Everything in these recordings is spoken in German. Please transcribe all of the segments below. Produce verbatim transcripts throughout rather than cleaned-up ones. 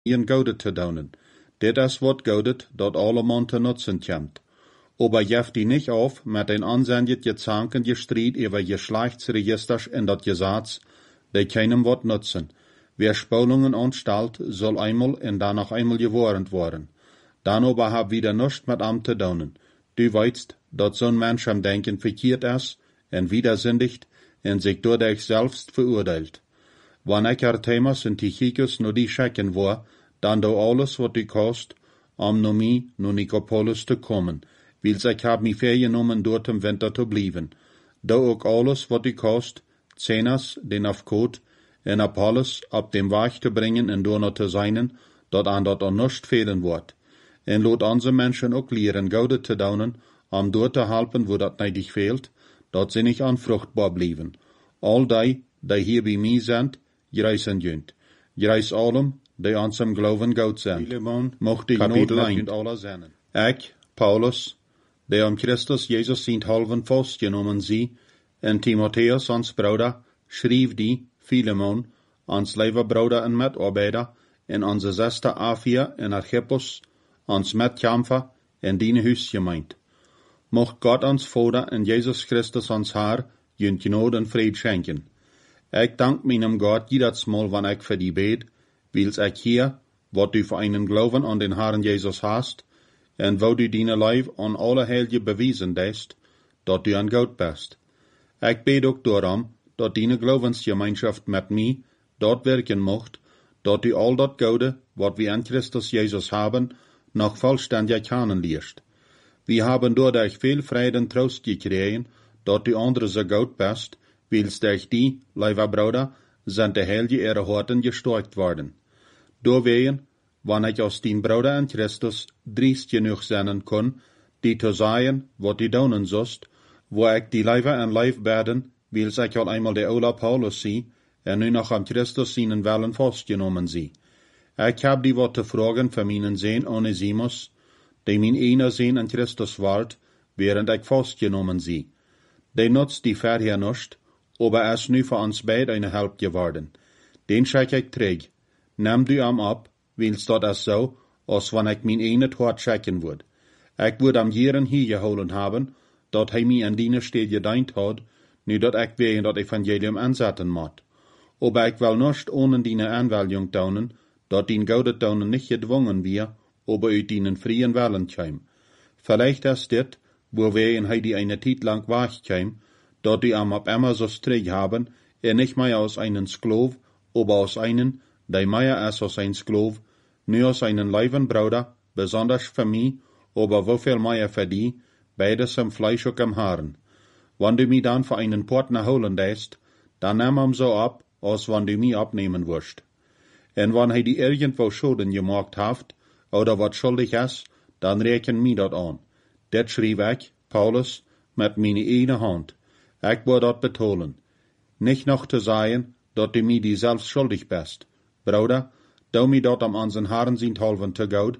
ihren Goudet te doen. Dit is wat Goudet dat allemaal te nutzen komt. Aber jeft die nicht auf mit den ansendet gezanken gestried über Geschlechtsregisters in dat Gesetz, die keinem wat nutzen. Wer Spulungen anstellt, soll einmal und dann noch einmal gewarnt worden. Dann aber hab wieder nichts mit am te doen. Du weißt, dat so'n Mensch am Denken verkehrt ist und widersündigt und sich dadurch selbst verurteilt. Wann ich Artemas und Tychicus nur die checken war, dann do alles, wat du kost, um no mi, no Nikopolis zu kommen, weil ich hab mich vergenommen, dort im Winter zu bleiben. Do auch alles, wat du kost, Zenas, den auf Kot, en Apollos ab dem Weg zu bringen und dort noch zu seinen, dort an dort auch nicht fehlen wird. En lot onze Menschen auch lehren, Goudet zu daunen, um dort zu helfen, wo dat neidig fehlt, dat sie nicht anfruchtbar blieben. All die, die hier bei mir sind, gereisen jünt. Gereis allem, die an zum Glauben Gott sind. Mocht ich Kapitel eins. Ich, Paulus, der am Christus Jesus sind halben festgenommen sie, en Timotheus, ans Bruder, schrieb die, Philemon, ans lieve Bruder en Mitarbeiter, en onze Schwester Afia en Archippus, ans Mitkämpfer, en die Huisgemeinde. Mocht Gott ans Vater en Jesus Christus ans Haar, jünt Gnade en Fried schenken. Ich dank meinem Gott jedes Mal, wann ich für die bet, weil's ich hier, wat du für einen Glauben an den Herrn Jesus hast, en wo du deine Leib an alle Heilige bewiesen hast, dat du an Gott bist. Ich bet auch darum, dat deine Glaubensgemeinschaft mit mir dort wirken mocht, dat du all dat Gute, wat wir an Christus Jesus haben, noch vollständig kennenlernst. Wir haben dadurch viel Frieden und Trost gekriegt, dat du andere so gut bist, weil's durch die, lieber Bruder, sind die Heilige ihre Horten gestärkt worden. Dawein, wann ich aus den Bruder in Christus driest genug sein kann, die zu sagen, wat die daunen sollst, wo ich die Leiber en Leib beten, weil's ich al einmal der Ola Paulus sie, en nu noch am Christus seinen Wellen festgenommen sie. Ich hab die wat zu fragen für meinen Sohn Onesimus, die mein einer Sohn in Christus ward, während ich festgenommen sie. Der nutzt die Verheer nicht, aber er ist nu für uns beid eine Help geworden. Den schick ich träg. Nimm du am ab, weil's dat is so, als wann ich mein eine Tort schicken würd. Ich würd am Jeren hier geholen haben, dat hij mir an die Stelle gedient hat, nu dat ich wegen dat Evangelium ansetzen mod. Aber ich will nicht ohne die Anwählung daunen, dat die Goudet daunen nicht gedwungen wir, aber uit die freien Wellen käm. Vielleicht ist dit, wo wir in Heidi eine Zeit lang wach käm, dat die am ab immer so strig haben, er nicht mehr aus einen Sklav, aber aus einen, der mehr ist als ein Sklav, nur aus einen leiben Bruder, besonders für mich, aber wofür mehr für die, beides im Fleisch und im Haaren. Wenn du mich dann für einen Partner holen lässt, dann nimm ihm so ab, als wenn du mich abnehmen wirst. Und wenn er die irgendwo Schulden gemacht hat, oder was schuldig ist, dann rechnen mir dat an. Dat schrieb ich, Paulus, mit meine eine Hand. Ich will dat betonen. Nicht noch zu sagen, dat du mir die selbst schuldig bist. Bruder, du mir dat am unseren Herrn sind halven zu gut,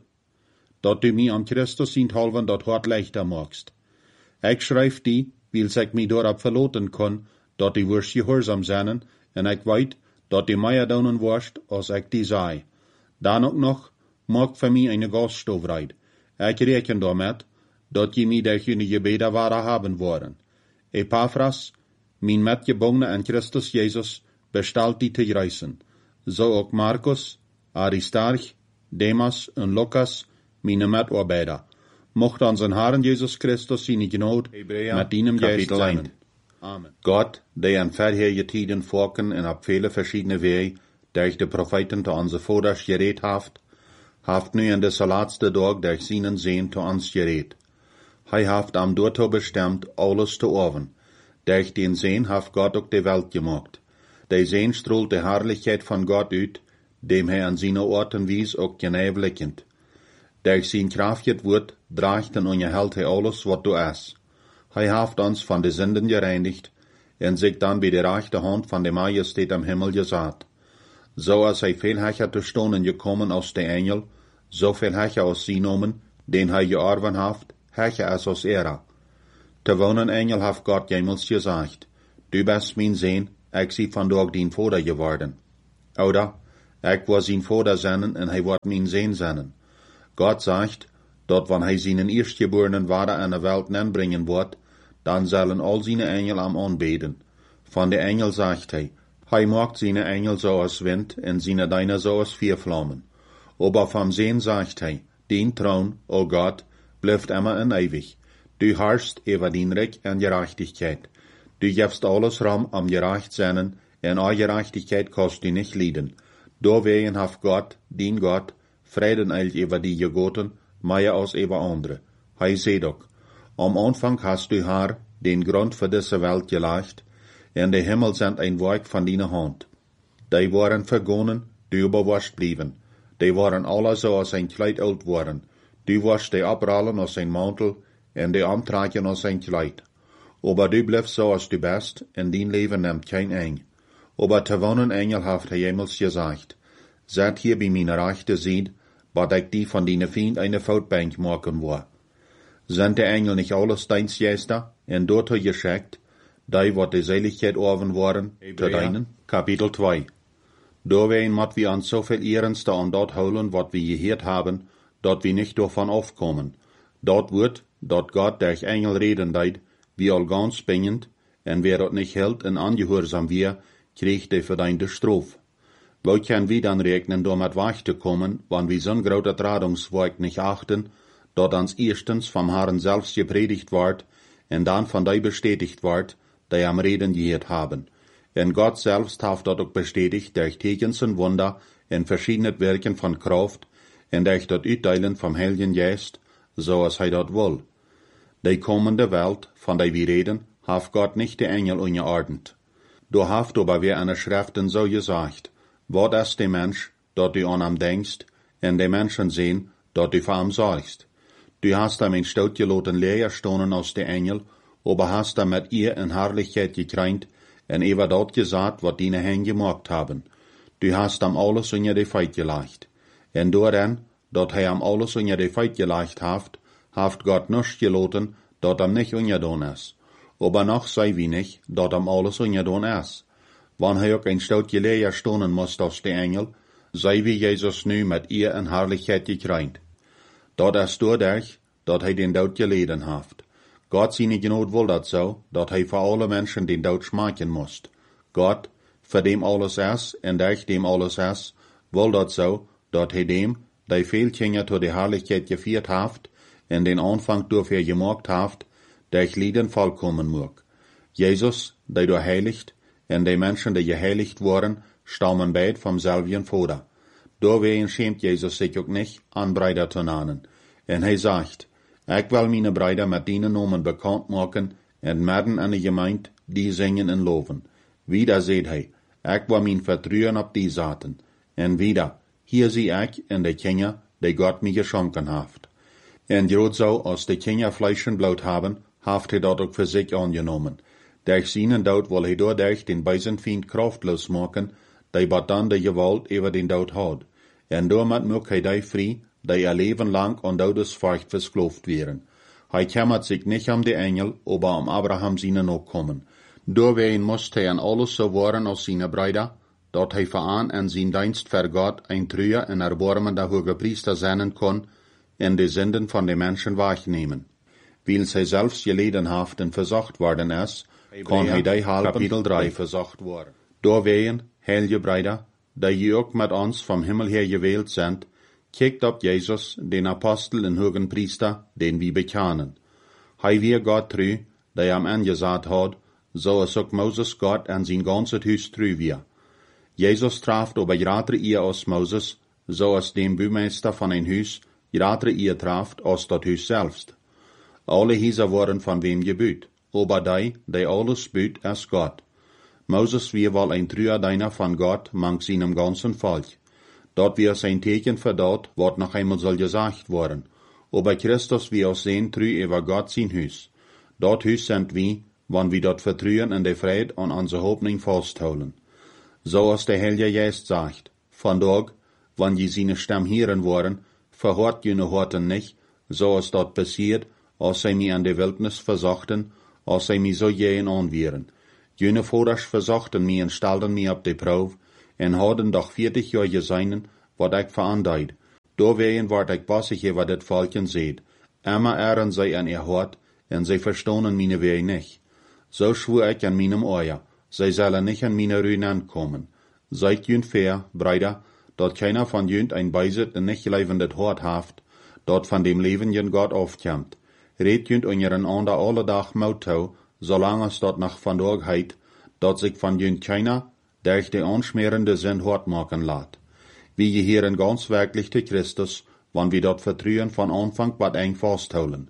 dat du mir am Christus sind halven dat hart leichter machst. Ich schreib die, weil's ich mich dort verloten kann, dat die wirst gehorsam sein, und ich weet, dat die mehr daunen wirst, als ich die sei. Dann auch noch, mag für mich eine Gaststoffreit. Ich rechne damit, dat je mich durch eine Gebete wahre haben wollen. Epaphras, mein Mitgebungene an Christus Jesus, bestellt die zu reisen. So auch Markus, Aristarch, Demas und Lukas, meine Mitarbeiter. Mocht unseren Herrn Jesus Christus seine Gnade mit ihnen Geist sein. Amen. Gott, der in vorherige Tiden Volken und auf viele verschiedene Wege durch die Propheten zu unseren Vater geredet haft, haft nu in dieser letzten Tag durch seinen Sehen zu uns geredet. Hij haft am dorto bestimmt, alles zu oven. Durch den Sehen haft Gott auch die Welt gemacht. Der Sehen strahlt die Herrlichkeit von Gott ut, dem er an seine Orten wies auch genäblickend. Durch sein Kraftget wird, draagt und unterhält er alles, was du ist. Hij haft uns von den Sünden gereinigt und sich dann bei der rechten Hand von der Majestät am Himmel gesatt. So als hij viel hecher zu Stonen gekommen aus der Engel, so viel hecher aus sie nomen, den hij georven haft, hecher ist aus er. Te wonen Engel haft Gott jemals gesagt, du bist mein Sohn, ich sie von dort dein Vater geworden. Oder, Ich war sein Vater seinen, en hij wordt mijn Sehn seinen. Gott sagt, dat wann hij seinen erstgeborenen Vater an der Welt nenbringen wird, dann sollen all seine Engel am anbeten. Von der Engel sagt hij, hij macht seine Engel so als Wind, en seine Diener so als Feuerflammen. Aber vom Sehn sagt hij, den Thron, o Gott, bleibt immer en ewig. Du herrschst über den Recht en Gerechtigkeit. Du gibst alles Raum am gerecht sein, en all Gerechtigkeit kannst du nicht leiden. Doorwegen heeft Gott, den Gott, Frieden eilt über die Gegoten, mehr als über andere. Hij zei ook, am Anfang hast du haar den Grund für diese Welt gelegt, en de Himmel sind ein Werk von deiner Hand. Die waren vergonnen, du überwascht blieben. Die waren alle so als ein Kleid alt worden. Du warst die abrollen als ein Mantel, en die antrekken als ein Kleid. Aber du bleibst so als du bist, en dein Leben nimmt kein Eng. Aber te wonen Engel heeft hij jemals gesagt, zet hier bij mijn rechte Seite, wat ik die van deine Vriend eine Voetbank maken wil. Sind de Engel nicht alles deins Gäste, en dort hij geschickt, die wat de Seligkeit oven worden, te deinen? Kapitel zwei. Doorwegen mat wir an so viel Ehrenste an dort holen, wat wir gehört haben, dort wir nicht davon aufkommen. Dort wird, dort Gott durch Engel reden deid, wie all ganz bingend, en wer dort nicht hält en angehorsam wir, kriegt de verdiente Strof. Wo können wir dann rechnen, damit weiter kommen, wann wir so'n große Tradungswerk nicht achten, dort ans erstens vom Herrn selbst gepredigt wird, und dann von die bestätigt wird, die am Reden gehört haben. Und Gott selbst hat dort auch bestätigt durch Tekens und Wunder in verschiedenen Werken von Kraft, und durch dort Utteilen vom Heiligen Geist, so als er dort will. Die kommende Welt, von der wir reden, hat Gott nicht die Engel ungeordnet. Du hast aber wie eine Schriften so gesagt, wat ist der Mensch, dort du an ihm denkst, en die Menschen sehen, dort du vor ihm sorgst. Du hast ihm in Stout geloten Lehrstunden aus der Engel, aber hast ihm mit ihr in Herrlichkeit gekränkt, en über dort gesagt, wat deine Hände gemacht haben. Du hast ihm alles unter die Feit gelegt. En doorhin, dort er ihm alles unter die Feit gelegt haft, haft Gott nicht geloten, dort ihm nicht ungedon ist. Aber noch sei wie nicht, dort ihm alles ungedon ist. Wann hij ook een stoutje leer stonen moest als de Engel, sei wie Jesus nu met ihr in Herrlichkeit gekreint. Dat is doordat, dat hij den dood geleden heeft. Gott seine Gnade will dat so, dat hij voor alle Menschen den dood schmaken moest. Gott, für dem alles is, en durch dem alles is, will dat so, dat hij dem, die veel Kinder tot de Herrlichkeit geführt heeft, en den Anfang dafür gemacht heeft, durch Lieden vollkommen mag. Jesus, der du heiligt, en die Menschen, die geheiligt worden, stammen beid vom selben Vater. Doorwegen schämt Jesus sich auch nicht, an Brüder zu nennen. En hij sagt, ich will meine Brüder mit deinen Namen bekannt machen, en midden in de Gemeinde, die singen en loven. Wieder seht hij, ich will mein Vertrauen auf die zaten. En wieder, hier zie ich en de Kinder, die Gott mir geschenken hat. En gerade so, als die Kinder Fleisch und Blut haben, hat er dat auch für sich angenommen. Durch seinen Tod will er dadurch den bösen Feind kraftlos machen, die bat dann die Gewalt über den Tod hat. En damit macht er die frei, die ihr Leben lang an Todesfurcht versklavt wären. Er kümmert sich nicht um die Engel, aber um Abraham seine Nachkommen. Doorwegen musste er an alles so waren als seine Brüder, dat er veran en sein Dienst für Gott ein treuer en erbarmender hoher Priester sein kann, en die Sünden von den Menschen wahrnehmen. Weil sie selbst geleden haft und versucht worden ist, kann hij die halben Kapitel drei versucht worden. Doorwegen, heilige Brüder, die auch mit uns vom Himmel her gewählt sind, kijkt op Jesus, den Apostel en hohen Priester, den wir bekennen. Hij wir Gott treu, der am angesagt hat, so es auch Moses Gott an sein ganzes Hus treu wir. Jesus traft aber grater ihr als Moses, so es dem Bümeister von ein Hus grater ihr traft als das Hus selbst. Alle Häuser waren von wem gebüht, aber die, die alles büht, ist Gott. Moses wir wohl ein treuer Diener von Gott, mang seinem ganzen Volk. Dort wir sein Teken für dort, wat noch einmal soll gesagt worden. Aber Christus wir auch sehen treu über Gott sein Hus. Dort Hus sind wir, wann wir dort vertrauen in der Fried und unsere Hoffnung festhalten. So als der Heilige Geist sagt, von dort, wann je seine Stimme hören wollen, verhört jene Horten nicht, so als dort passiert, als sie mir an der Wildnis versuchten, als sie mir so jähen anwieren. Jene Voders versuchten mir und stellten mir ab die Probe, en hadden doch vierzig jaar gezeinen, wat ik veranderd. Doorwegen word ik bossig over dit volkjen zeed. Immer ehren zij aan ihr hart, en zij verstonen meine wege nicht. So schwur ich an meinem Ohr, zij zullen nicht an meine Rünen kommen. Seid jünt fair, Brüder, dort keiner von jünt ein Beisit en nicht levendet hart haft, dort von dem levenden Gott aufkommt. Red jünt unseren ander alle dag Motto, solange es dort nach vandaag heit, dort sich von jünt keiner, der ich die anschmerende Sinn hart machen lat. Wie gehören ganz wirklich zu Christus, wann wir dort vertrauen von Anfang wat eng fastholen.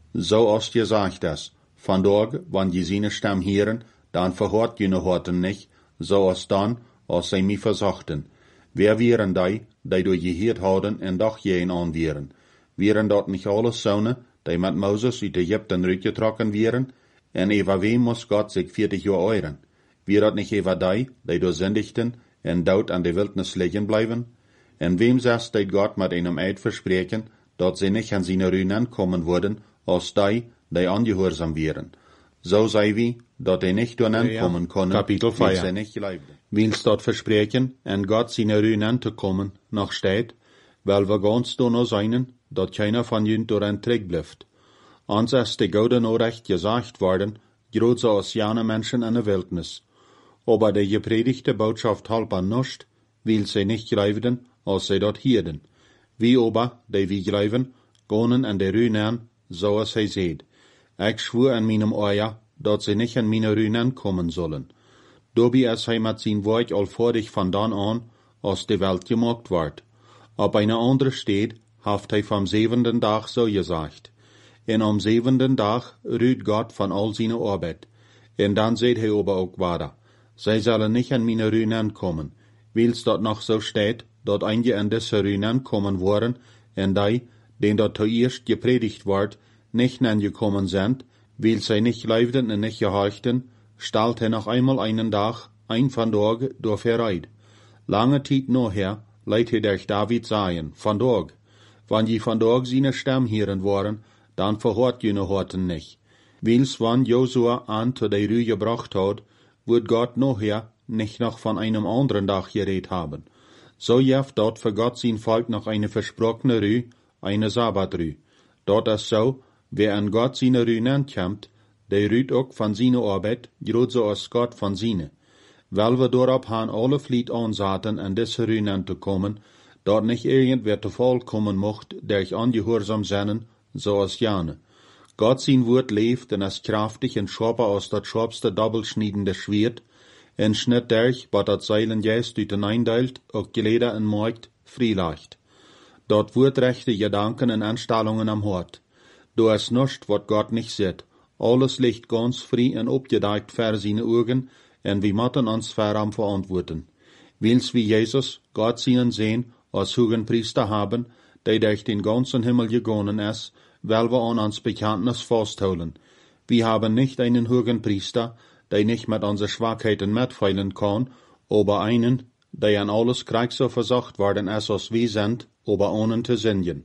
So als je sagt es, vandaag, wann je seine Stamm hören, dann verhört jene Horten nicht, so als dann, als sie mich versachten. Wer wären die, die du gehört haben en doch jen an wären? Wären dort nicht alles Söhne, die mit Moses uit Ägypten rückgetrokken wären? En über wem muss Gott sich vierzig Jahre euren? Wär dort nicht über die, die du sündigten, en dort an der Wildnis liegen bleiben? En wem sagst die Gott mit einem Eid versprechen, dort sie nicht an seine Rünen kommen würden, als die, die angehorsam wären? So sei wie, dort die nicht kommen können, Kapitel weil vier. sie nicht leibten. Willst dort versprechen, en Gott seine Rünen zu kommen, noch steht, weil wir ganz da noch seinen, dort keiner von jünt durch ein Trick bleibt. Ans ist die gute Nachricht gesagt worden, groß als jene Menschen in der Wildnis. Aber die gepredigte Botschaft halb an nicht, will sie nicht greifen, als sie dort hierden. Wie aber, die wir greifen, gehen an der Rünen, so als sie seht. Ich schwur an meinem Ohr, dort sie nicht an meine Rünen kommen sollen. Dobi es hij mit sein Wort allvordig von dann an, als die Welt gemacht ward. Ab einer andere steht, haft hij vom siebenten Tag so gesagt. En am siebenten Tag rüht Gott von all seine Arbeit. En dann seht hij aber auch weiter. Sie sollen nicht an meine Rünen kommen. Weil's dort noch so steht, dort einige an diese Rünen kommen worden, en die, den dort zuerst gepredigt ward, nicht angekommen sind, weil sie nicht leibten und nicht gehorchten, stellt er noch einmal einen Tag, ein vandaag, durch Verreit. Lange Zeit nachher, leidt er durch David sagen, vandaag. Wann je vandaag seine Stamm hören waren, dann verhört jene Horten nicht. Weil's wann Josua an zu der Rühe gebracht hat, wird Gott nachher nicht noch von einem anderen Tag geredet haben. So jeft dort für Gott sein Volk noch eine versprochene Rühe, eine Sabbatrühe. Dort ist so, wer an Gott seine Rühe nennt, der rüht auch von seiner Arbeit, groß so als Gott von seine. Weil wir darauf han alle Fliet ansaten, an diese Rühe zu kommen, dort nicht irgendwer zu Fall kommen mocht, der ich angehorsam seinen, so als Jane. Gott sein Wort lebt und ist kraftig und scharper als das scharfste doppelschniedende Schwert, en schnitt derch, wat dat Seilen jäst uit eindeilt, auch geleder en Markt, frieleicht. Dort wird rechte Gedanken und Anstellungen am Hort. Du ist nischt, wat Gott nicht sieht. Alles liegt ganz frei und abgedeckt vor seine Augen, en wir müssen uns vor ihm verantworten. Weil's wie Jesus Gott seinen sehen, als hohen Priester haben, der durch den ganzen Himmel gegangen ist, weil wir an uns Bekenntnis festhalten. Wir haben nicht einen hohen Priester, der nicht mit unseren Schwachheiten mitfeilen kann, aber einen, der an alles Krieg so versucht worden ist, als wir sind, aber ohne zu singen.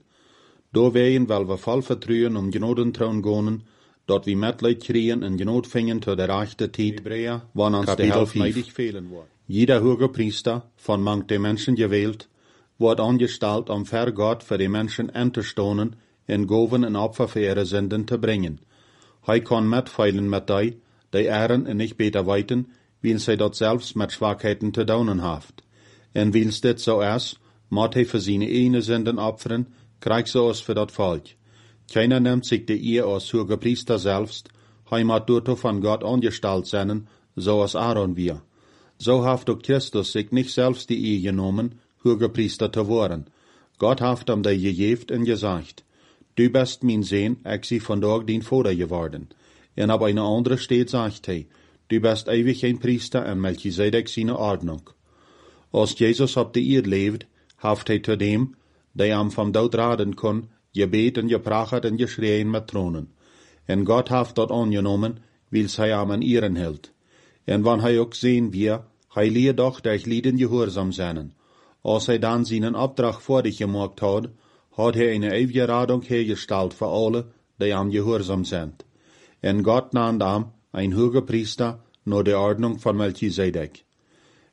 Da werden, weil wir voll Vertrauen um Gnadentrauen gehen, dort wir Mitleid kriegen und Gnade finden zu der rechten Zeit, wann uns die Helft neidig fehlen wird. Jeder hohe Priester, von manch den Menschen gewählt, wird angestellt, um für Gott für die Menschen einzustehen, in Goven und Opfer für ihre Sünden zu bringen. Hij kann mitfeilen mit die, die Ehren und nicht beter weiten, weil sie dort selbst mit Schwachheiten zu daunen haft. Und weil's dit so ist, muss hij für seine eigene Sünden opfern, kriegt so es für dat Volk. Keiner nimmt sich die Ehe als hoher Priester selbst, hij muss dort von Gott angestellt sein, so als Aaron wir. So haft auch Christus sich nicht selbst die Ehe genommen, hoher Priester zu werden. Gott haft ihm die gegeben und gesagt, du bist mein Sohn, ich sie vandaag dein Vater geworden. Und ab einer andere steht, sagt hij, du bist ewig ein Priester und Melchisedek seine Ordnung. Als Jesus auf der Erde lebt, haft hij zu dem, der am vom Tod raden kann, gebet und geprachet und geschrien mit Thronen. Und Gott haft dort angenommen, weil's hij am an ihren hält. Und wann hij auch sehen wir, hij lehrt doch durch Lieden gehorsam seinen. Als hij dann seinen Auftrag vor dich gemacht hat, hat er eine ewige Radung hergestellt für alle, die am gehorsam sind. Und Gott nannt am ein hoher Priester nach der Ordnung von Melchisedek.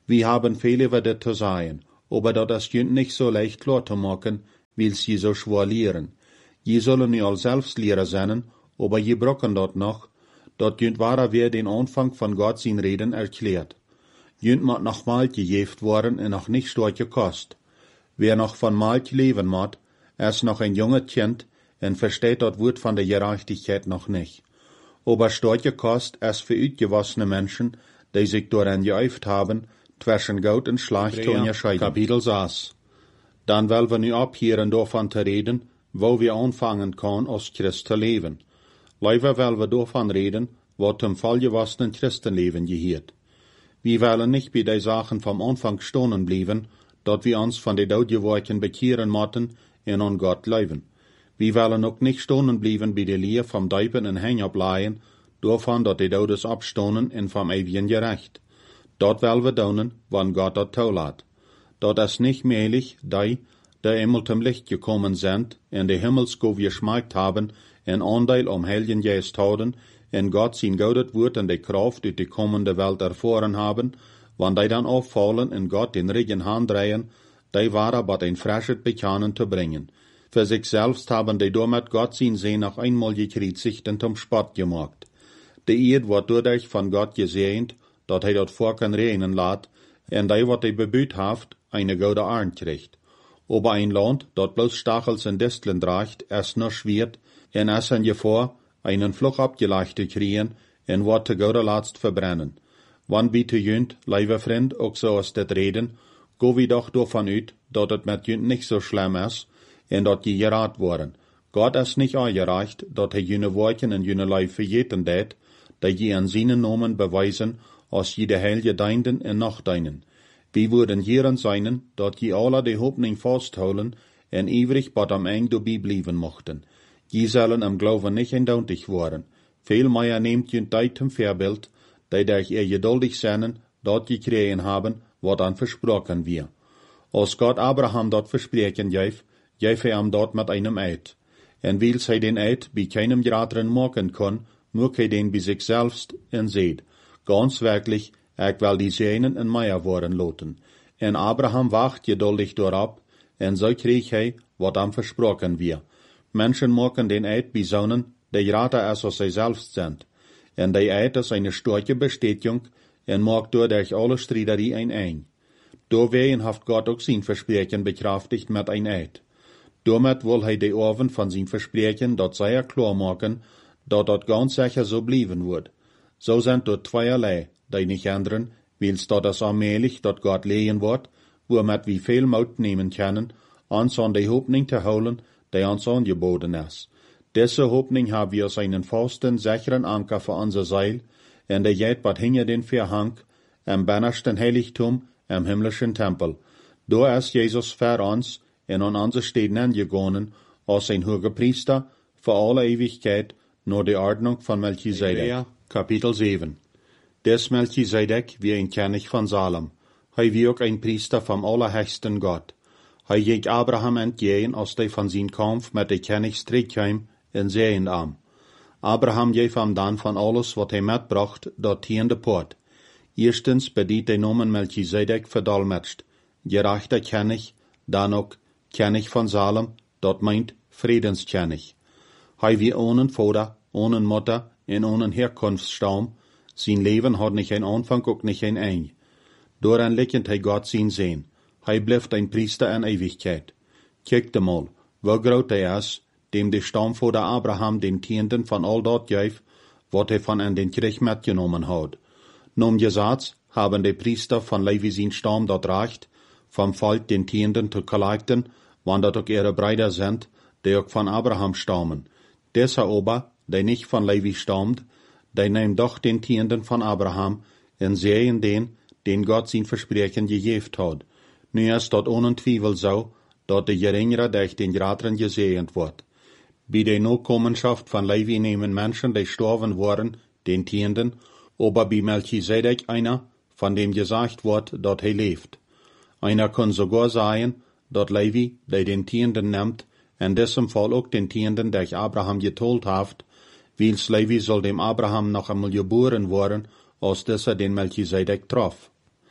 Wir haben viel über das zu sagen, aber das ist nicht so leicht klar zu machen, weil sie so schwer lehren. Je sollen nie all selbst Lehrer sein, aber je brocken dort noch, dort jünt wahrer wer den Anfang von Gott sein Reden erklärt. Jünt mat noch Malt gejeft worden und noch nicht starke Kost. Wer noch von Malt leben mat, er ist noch ein junger Kind und versteht dort Wort von der Gerechtigkeit noch nicht. Aber starke Kost ist für utgewassene Menschen, die sich daran geäuft haben, zwischen Gut und Schlecht zu unterscheiden. Kapitel sechs. Dann wollen wir nu abhören davon zu reden, wo wir anfangen können, als Christ zu leben. Leider wollen wir davon reden, was zum vollgewassenen Christenleben gehört. Wir wollen nicht bei den Sachen vom Anfang stehen bleiben, dort wir uns von den Daudgeworken bekehren mochten und an Gott leben. Wir wollen auch nicht stehen bleiben bei der Lehre vom Deipen und Hängerbleiben, davon, dort die Daudes abstonen und vom ewigen Gerecht. Dort wollen wir tun, wann Gott dort zulässt. Dort ist nicht möglich, die, die einmal zum Licht gekommen sind, in die Himmelsgau geschmeckt haben, en Anteil am Heiligen Geist haben, en Gott sein gaudet Wort und die Kraft durch die kommende Welt erfahren haben, wann die dann auffallen und Gott den Regen handrehen, die war aber ein frisches Bekennen zu bringen. Für sich selbst haben die damit Gott sein Sehen noch einmal gekriegt und zum Spott gemacht. Die Erde wird dadurch von Gott gesehnt, dat hij dat vorken reinen laat, en die wat hij bebüht haft, eine gute Arn kriegt. Aber ein Land, dat bloß Stachels und Disteln dracht, erst noch schwert, en es en Gefahr, einen Fluch abgelegt zu kriegen, en wat te gute Latst verbrennen. Wann bitte jünt, lieber Freund, auch so aus det reden, go wie doch davon ut, dat het mit jünt nicht so schlimm ist, en dat je gerat worden. Gott ist nicht angereicht, dat hij jüne Worten en jüne Leib verjeten dat, die je an seinen Namen beweisen, als je de heilige deinden en noch deinen. Wir würden hieran sein, dat je alle die Hoffnung festholen en ewig bad am Eng dabei bleiben mochten. Je sollen am Glauben nicht eindeutig worden. Vielmehr nehmt je die zum Vorbild, die durch ihr geduldig sein, dort gekriegen haben, wat dann versprochen wir. Als Gott Abraham dort versprechen gef, gef er ihm dort mit einem Eid. En weil sie den Eid bei keinem Grateren machen kann, nur er den bei sich selbst en seht. Ganz wirklich, ich will die Seinen en Meier worden loten. En Abraham wacht geduldig dorab, en so krieg hij, wat am versprochen wir. Menschen machen den Eid besaunen, die grater ist als sie selbst sind. En die Eid ist eine starke Bestätigung, en mag dadurch alle Streiterie ein ein. Dawein haft Gott auch sein Versprechen bekraftigt mit ein Eid. Damit will hij die Ohren von sein Versprechen dort sehr klar machen, dat dat ganz sicher so bleiben wird. So sind dort zweierlei, die nicht ändern, weil's dort das allmählich dort Gott lehen wird, womit wir viel Mut nehmen können, uns an die Hoffnung zu holen, die uns angeboten ist. Diese Hoffnung haben wir als einen festen, sicheren Anker für unser Seil, und der geht bad hinter den Vorhang, am bannersten Heiligtum, am himmlischen Tempel. Da ist Jesus für uns, und an unser Städten angegangen, als ein hoher Priester, für alle Ewigkeit, nur die Ordnung von Melchisedek. Kapitel sieben. Des Melchisedek wie ein König von Salem. Hij wie auch ein Priester vom allerhöchsten Gott. Hij ging Abraham entgegen, als der von sein Kampf mit der König strickheim in Sehen am. Abraham gef ihm dann von alles, was er mitbracht, dorthin de Port. Erstens bedient der Nomen Melchisedek verdolmetscht. Gerechter König, dann auch König von Salem, dort meint Friedenskönig. Hij wie ohne Vater, ohne Mutter, en ohne Herkunftsstamm, sein Leben hat nicht ein Anfang und nicht ein Ende. Daran liegt hij Gott sein Sehen. Hij bleibt ein Priester in Ewigkeit. Kijkt mal, wo groot hij is, dem der Stammvater Abraham den Tienden von all dort gef, wat er von an den Krieg mitgenommen hat. Nun gesagt, haben die Priester von Levi sein Stamm dort recht, vom Volk den Tienden zu kollekten, wann dort auch ihre Brüder sind, die auch von Abraham stammen. Dieser aber, der nicht von Levi stammt, der nimmt doch den Tienden von Abraham und sehen den, den Gott sein Versprechen gegeben hat. Nu ist dort ohne Zweifel so, dass der Geringere durch den Grateren gesegnet wird. Bei der Nachkommenschaft von Levi nehmen Menschen, die gestorben waren, den Tienden, aber bei Melchisedek einer, von dem gesagt wird, dass er lebt. Einer kann sogar sagen, dass Levi, der den Tienden nimmt, in diesem Fall auch den Tienden durch Abraham geteilt hat, weil's Levi soll dem Abraham noch einmal geboren worden, als dieser den Melchisedek traf.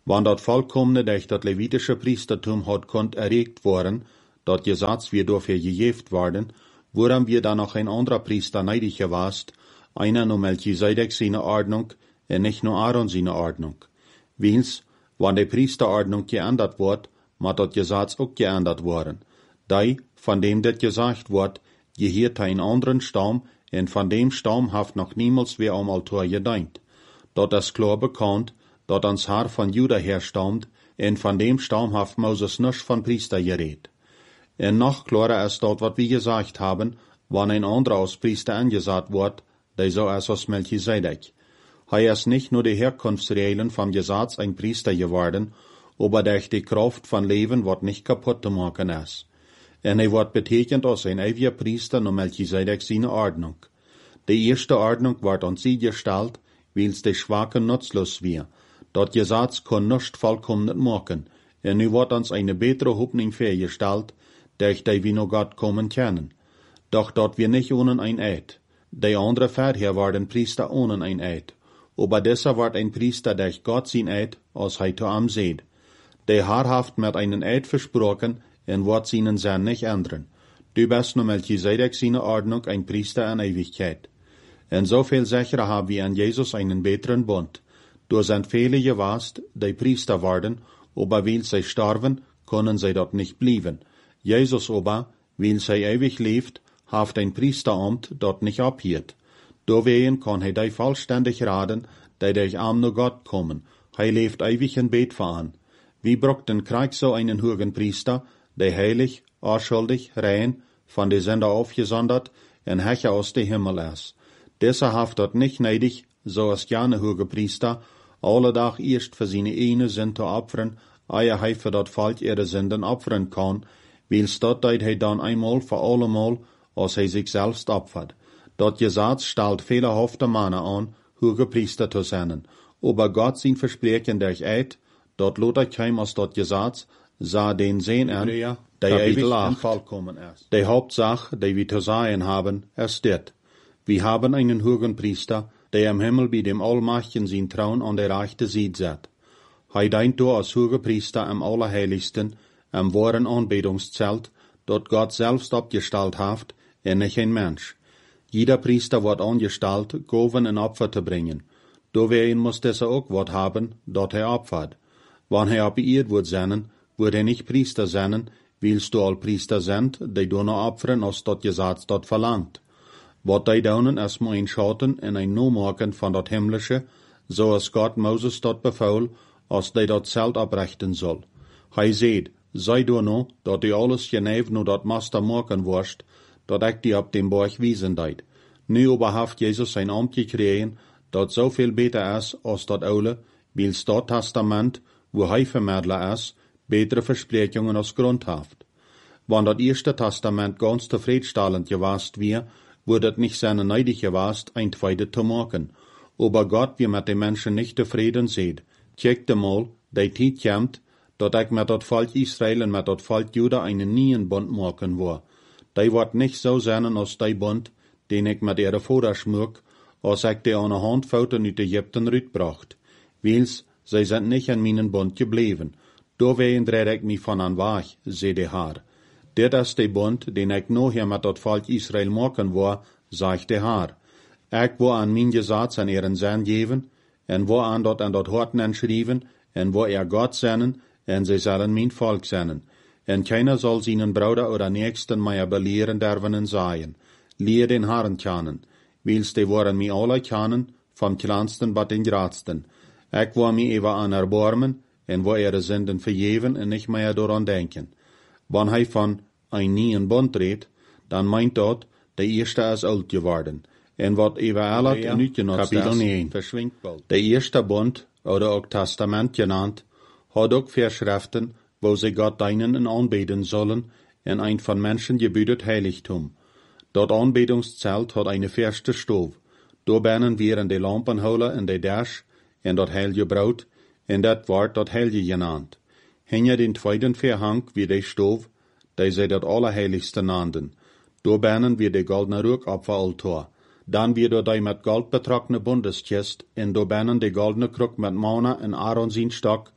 Wann dat vollkommene durch dat levitische Priestertum hat konnt erregt worden, dat Gesetz wir dafür gejeft worden, woran wir dann noch ein anderer Priester neidig gewast, einer nur Melchisedek seine Ordnung, und nicht nur Aaron seine Ordnung. Wiens, wann die Priesterordnung geändert wird, muss dat Gesetz auch geändert worden. Dei, von dem det gesagt wird, gehört ein anderen Stamm, und von dem Stamm haft noch niemals wer am Altar gedient. Dort ist klar bekannt, dat ans Haar von Juda herstammt, und von dem Stamm haft Moses nisch von Priester geredet. Und noch klarer ist dort, wat wir gesagt haben, wann ein anderer als Priester angesagt wird, der so ist als Melchisedek. Hij ist nicht nur die Herkunftsregeln vom Gesetz ein Priester geworden, aber durch die Kraft von Leben wird nicht kaputt zu machen ist. Und er wird betekend als ein ewiger Priester nur Melchisedek seine Ordnung. Die erste Ordnung wird an sie gestellt, weil's die Schwachen nutzlos wir. Dat Gesetz kann nicht vollkommen machen, und nu wird uns eine bessere Hoffnung vorgestellt, durch die wir noch Gott kommen können. Doch dort wir nicht ohne ein Eid. Die andere Väter waren Priester ohne ein Eid. Aber dieser wird ein Priester durch Gott sein Eid, als er zu ihm seht. Der haarhaft mit einen Eid versprochen, und wird seinen Sinn nicht ändern. Du bist nur Melchisedek seine Ordnung ein Priester in Ewigkeit. Und so viel sicherer haben wir an Jesus einen besseren Bund. Durch sind viele gewast, die Priester werden, aber weil sie starben, können sie dort nicht bleiben. Jesus aber, weil sie ewig lebt, haft ein Priesteramt dort nicht abhielt. Deswegen kann er die vollständig raten, die durch Arm nur Gott kommen. Er lebt ewig in Bet an. Wie braucht den Krieg so einen hohen Priester, der heilig, unschuldig, rein, von der Sünder aufgesondert, und Hecher aus dem Himmel ist. Dieser haft dort nicht neidig, so als gerne hohe Priester, alle Tag erst für seine eine Sünde opfern, ehe er für dort Volk ihre Sünden opfern kann, weil's dort deit er dann einmal für allemal, als er sich selbst opfert. Dort Gesetz stellt viele hoffte Männer an, hohe Priester zu sein. Aber Gott sein Versprechen durch Eid, dort lot er kein aus dort Gesetz, sah den Sehen an, der ewig und vollkommen ist. Die Hauptsache, die wir zu sagen haben, ist dit. Wir haben einen hohen Priester, der im Himmel bei dem Allmächtigen sein Trauen an der rechten Seite sitzt. Er dient da als hoher Priester am Allerheiligsten, am wahren Anbetungszelt, dort Gott selbst abgestellt hat, und nicht ein Mensch. Jeder Priester wird angestellt, Gaben und Opfer zu bringen. Deswegen muss dieser auch was haben, dort er opfert. Wenn er beirrt wird sein, wird er nicht Priester sein, weilst du all Priester sind, die du noch opfern, als dort Gesetz dort verlangt. Wat die daunen ist mal ein Schatten und ein Nomaken von dort Himmlische, so als Gott Moses dort befaul, als die dort Zelt abrichten soll. Hij seht, sei du no, dat die alles geneef no dat Master machen wirst, dat ich die ab dem Berg wiesen deit. Nu aber haft Jesus sein Amt gekriegen, dat so viel beter ist als dat Oule, weil's dat Testament, wo hij Vermittler ist, bessere Versprechungen als Grund haft. Wann dat erste Testament ganz zufriedenstellend gewast wir, wurde het nicht seine neidig gewast, ein zweite zu machen. Aber Gott, wie mit den Menschen nicht zufrieden seht, checkt mal, die Zeit kommt, dat ich mit dat Volk Israel und mit dat Volk Juda einen neuen Bund machen will. Die wird nicht so sein als die Bund, den ich mit ihrer Vater schmück, als ich die an der Handfouten uit Ägypten rütbracht. Weils, sie sind nicht an meinen Bund geblieben. Deswegen drehe ich mich von an weg, seh der Herr. Dit ist der Bund, den ich nachher mit dat Volk Israel machen will, sagt der Herr. Ich will an mein Gesetz an ihren Sinn geben, en wo an dort an dort Horten entschrieben, en wo er Gott sennen, en sie sollen mein Volk sennen. En keiner soll seinen Bruder oder Nächsten mehr belehren derven en sagen. Lehr den Herrn kennen, weils die wollen mich alle kennen, vom kleinsten bis den größten. Ich will mich über an erbarmen, en wo ihre Sünden vergeben en nicht mehr daran denken. Wenn hij von ein neuen Bund redt, dann meint dort, der erste ist alt geworden. En wat evaluat en uitgenutzt is, verschwindt bald. Der erste Bund, oder auch Testament genannt, hat auch Verschriften, wo sie Gott dienen und anbeten sollen, in ein von Menschen gebütet Heiligtum. Dort Anbetungszelt hat eine feste Stove. Da bennen wir in die Lampenhole in die Dash, in dort heilige Brot, in dat wordt dort heilige genannt. Hinter den zweiten Vorhang wie die Stove, die sie dort Allerheiligste nannten. Da bennen wir die goldene Rückopferaltar. Dann wird dort die mit Gold betrockene Bundeskist, und da bennen die goldene Krug mit Manna und Aaron sein Stock,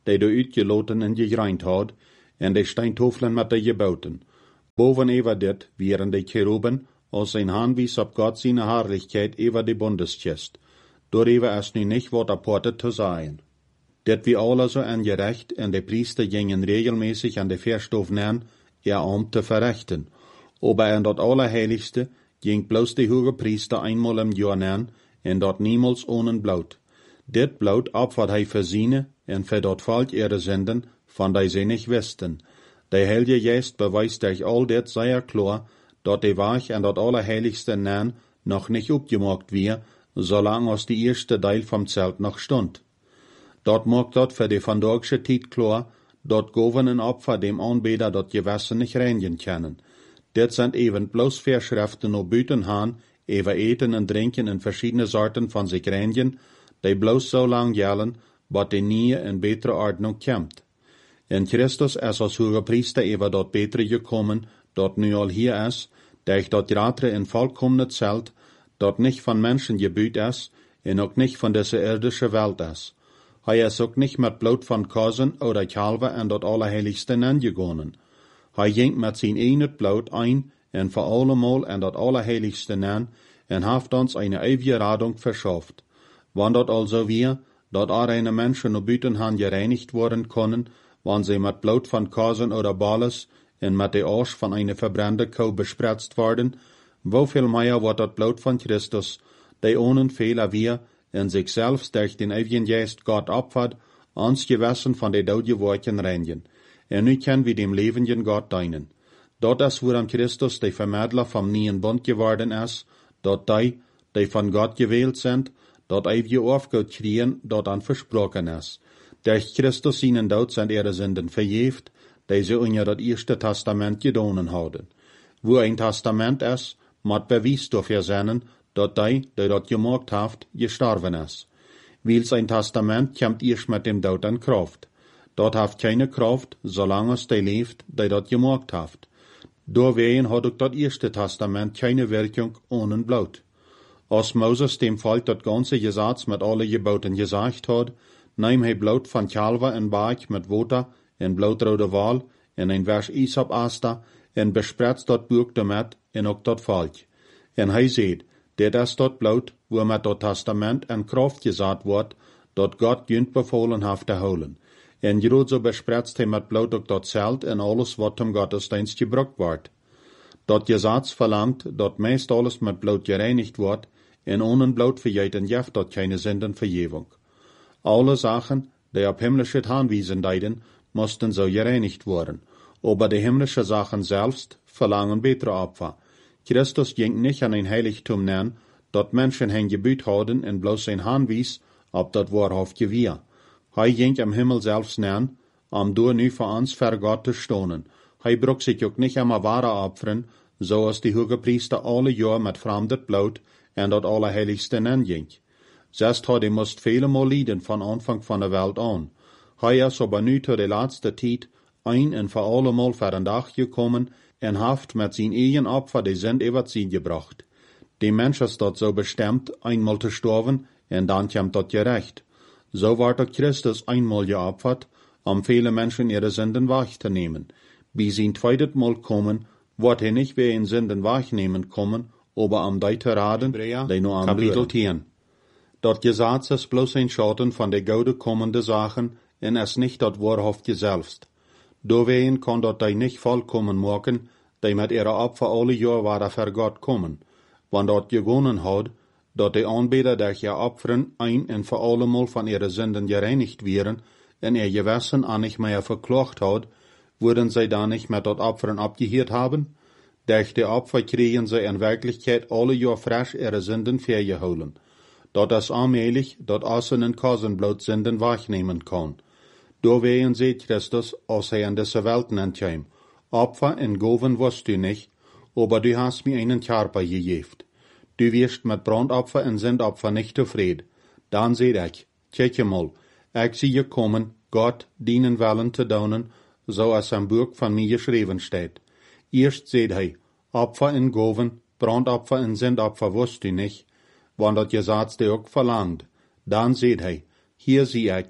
die du uitgeloten en gegreind had, en de steintofelen met de gebauten. Boven over dit wären de Cheruben, als zijn handwies op God seine Herrlichkeit over de Bundeskist. Darüber ist nu nicht wat apportet zu sein. Dit wie alle so angerecht, en de Priester gingen regelmäßig an de Verstof nähen, ihr Amt zu verrichten. Aber in dat Allerheiligste ging bloß de hoge Priester einmal im Jahr nähen, en dat niemals ohne Blut. Dit Blut opfert hij für seine, en für dat Volk ihre Sünden, von die sie nicht wisten. Der Heilige Geist beweist euch all dit sehr klar, dat de Weg an dat Allerheiligste nähen noch nicht abgemacht wir, solange als die erste Teil vom Zelt noch stund. Dort macht dat für die vandagsche Tijd klar, dat Goven en Opfer dem Anbeter dat Gewassen nicht reinigen können. Dit sind eben bloß Verschriften no Bütenhahn, über Eten und Trinken in verschiedene Sorten von sich reinigen, die bloß so lang gelten, bis die neue en bessere Ordnung kommt. In Christus ist als hoge Priester über dat Betere gekommen, dat nu al hier ist, durch dat gratre en vollkommene Zelt, dat nicht von Menschen gebüht ist, en auch nicht von dieser irdischen Welt ist. Hij is ook nicht mit Blut von Kosen oder Kalver en dat Allerheiligste angegangen. Hij ging mit zijn einet Blut ein en voor allemal en dat Allerheiligste an en heeft ons eine ewige Radung verschafft. Wann dat also wir, dat reine Menschen no Bütenhan gereinigt worden können, wann sie mit Blut von Kosen oder Balles en mit de Arsch von eine verbrannte Kuh bespritzt worden, wofür mehr wird dat Blut von Christus, die ohne Fehler wir, en sich selbst durch den ewigen Geist Gott opfert, ans Gewissen von de dode Worten reinigen. En nu können wir dem lebenden Gott dienen. Dort ist, woran Christus der Vermittler vom neuen Bund geworden ist, dort die, die von Gott gewählt sind, dort ewige Aufgabe kriegen, dort an versprochen ist. Durch Christus ihnen dort sind ihre Sünden verjäft, die sie unter das erste Testament gedonen haben. Wo ein Testament ist, muss Beweis dafür sein, dat die, die dat gemacht haft, gestorben ist. Wils ein Testament kommt erst mit dem Tod an Kraft. Dort haft keine Kraft, solange es die lebt, die dat gemacht haft. Deswegen hat auch das erste Testament keine Wirkung ohne Blut. Als Moses dem Volk das ganze Gesetz mit alle Geboten gesagt hat, nahm er Blut von Kalver en Bach mit Wasser, en blutrode Wal, en ein Vers Isop Asta, en bespritzt dat Buch damit, en auch dat Volk. En hij seht, dit is dat Blut, wo met dat Testament en Kraft gesagt wordt, dat Gott jünt befohlen heeft te houden. En Jod so bespritzt hij met Blut ook dat Zelt en alles wat im Gottesdienst gebruikt wordt. Dat Gesetz verlangt, dat meest alles met Blut gereinigt wordt, en ohne Blut verjeten jeft dat keine Sündenvergebung. Alle Sachen, die op himmlische Anwiesen deiden, mussten so gereinigt worden, aber die himmlische Sachen selbst verlangen bessere Opfer. Christus ging nicht an ein Heiligtum nähen, dat Menschen hen gebüht hadden en bloß sein Handwies, ob dat wahrhaft gewier. Hij ging am Himmel selbst nähen, am door nu für uns vor Gott zu stonen. Hij bruch sich auch nicht einmal wahre opfern, so als die hoge Priester alle Jahr mit fremdet Blut en dat Allerheiligste nähen ging. Selbst hat hij musst viele mal lieden von Anfang von der Welt an. Hij is aber nu zu der letzte Tijd ein en für allemal für den Dach gekommen, en haft met zijn eigen Opfer die Sünd über sie gebracht. Die Mensch ist dort so bestimmt, einmal zu sterben, en dann kommt dort gerecht. So war dort Christus einmal geopfert, um viele Menschen ihre Sünden wahrzunehmen. Bis sein zweites Mal kommen, wird er nicht wie in Sünden wahrnehmen kommen, aber am Deite raden, die nur am Kapitel zehn. Dort Gesetz ist bloß ein Schatten von der Gaude kommende Sachen, en es nicht dort wahrhafte selbst. Deswegen kann dort die nicht vollkommen machen, die mit ihrer Opfer alle Jahr waren für Gott kommen. Wann dort gewonnen hat, dort die Anbeter durch ihr Opfern ein und für allemal von ihren Sünden gereinigt wären, und ihr Gewissen auch nicht mehr verklagt hat, würden sie dann nicht mehr dort Opfern abgehört haben? Durch die Opfer kriegen sie in Wirklichkeit alle Jahr frisch ihre Sünden vergeholen. Dort ist allmählich, dort außen in Kosenblut Sünden wahrnehmen kann. Deswegen sieht Christus, als er in diese Welt nennt, Opfer in Goven wirst du nicht, aber du hast mir einen Körper gegeben. Du wirst mit Brandopfer und Sündopfer nicht zufrieden. Dann seht ich, kijk mal, ich sehe kommen, Gott dienen wollen zu tun, so als am Buch von mir geschrieben steht. Erst seht er, Opfer in Goven, Brandopfer und Sündopfer wirst du nicht, wann das Gesetz dir auch verlangt. Dann seht er, hier sehe ich,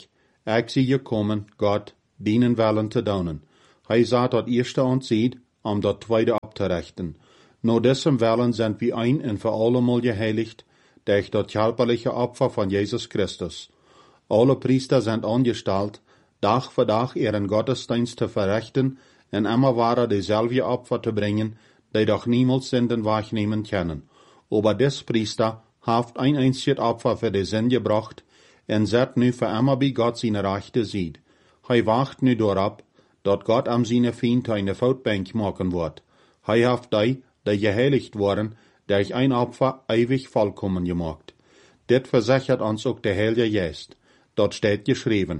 ik zie gekomen, God, dienen willen te doen. Hij zat dat eerste ontzien, om dat tweede op te richten. Naar diesem willen zijn we een en voor allemal geheiligd, durch dat helperliche Opfer van Jezus Christus. Alle priester zijn angesteld, dag voor dag ihren Gottesdienst te verrichten en immer ware dezelfde Opfer te brengen, die doch niemals Sünden wahrnehmen können. Aber des Priester haft ein einziges Opfer für die Sünde gebracht en zet nu für immer bei Gott seine Rechte sieht. Hij wacht nu daarop, dat Gott am seine Feind eine Voetbank maken wordt. Hij haft die, die geheiligt worden, durch ein Opfer ewig vollkommen gemacht. Dit versichert uns auch der Heilige Geist. Dort steht geschrieben.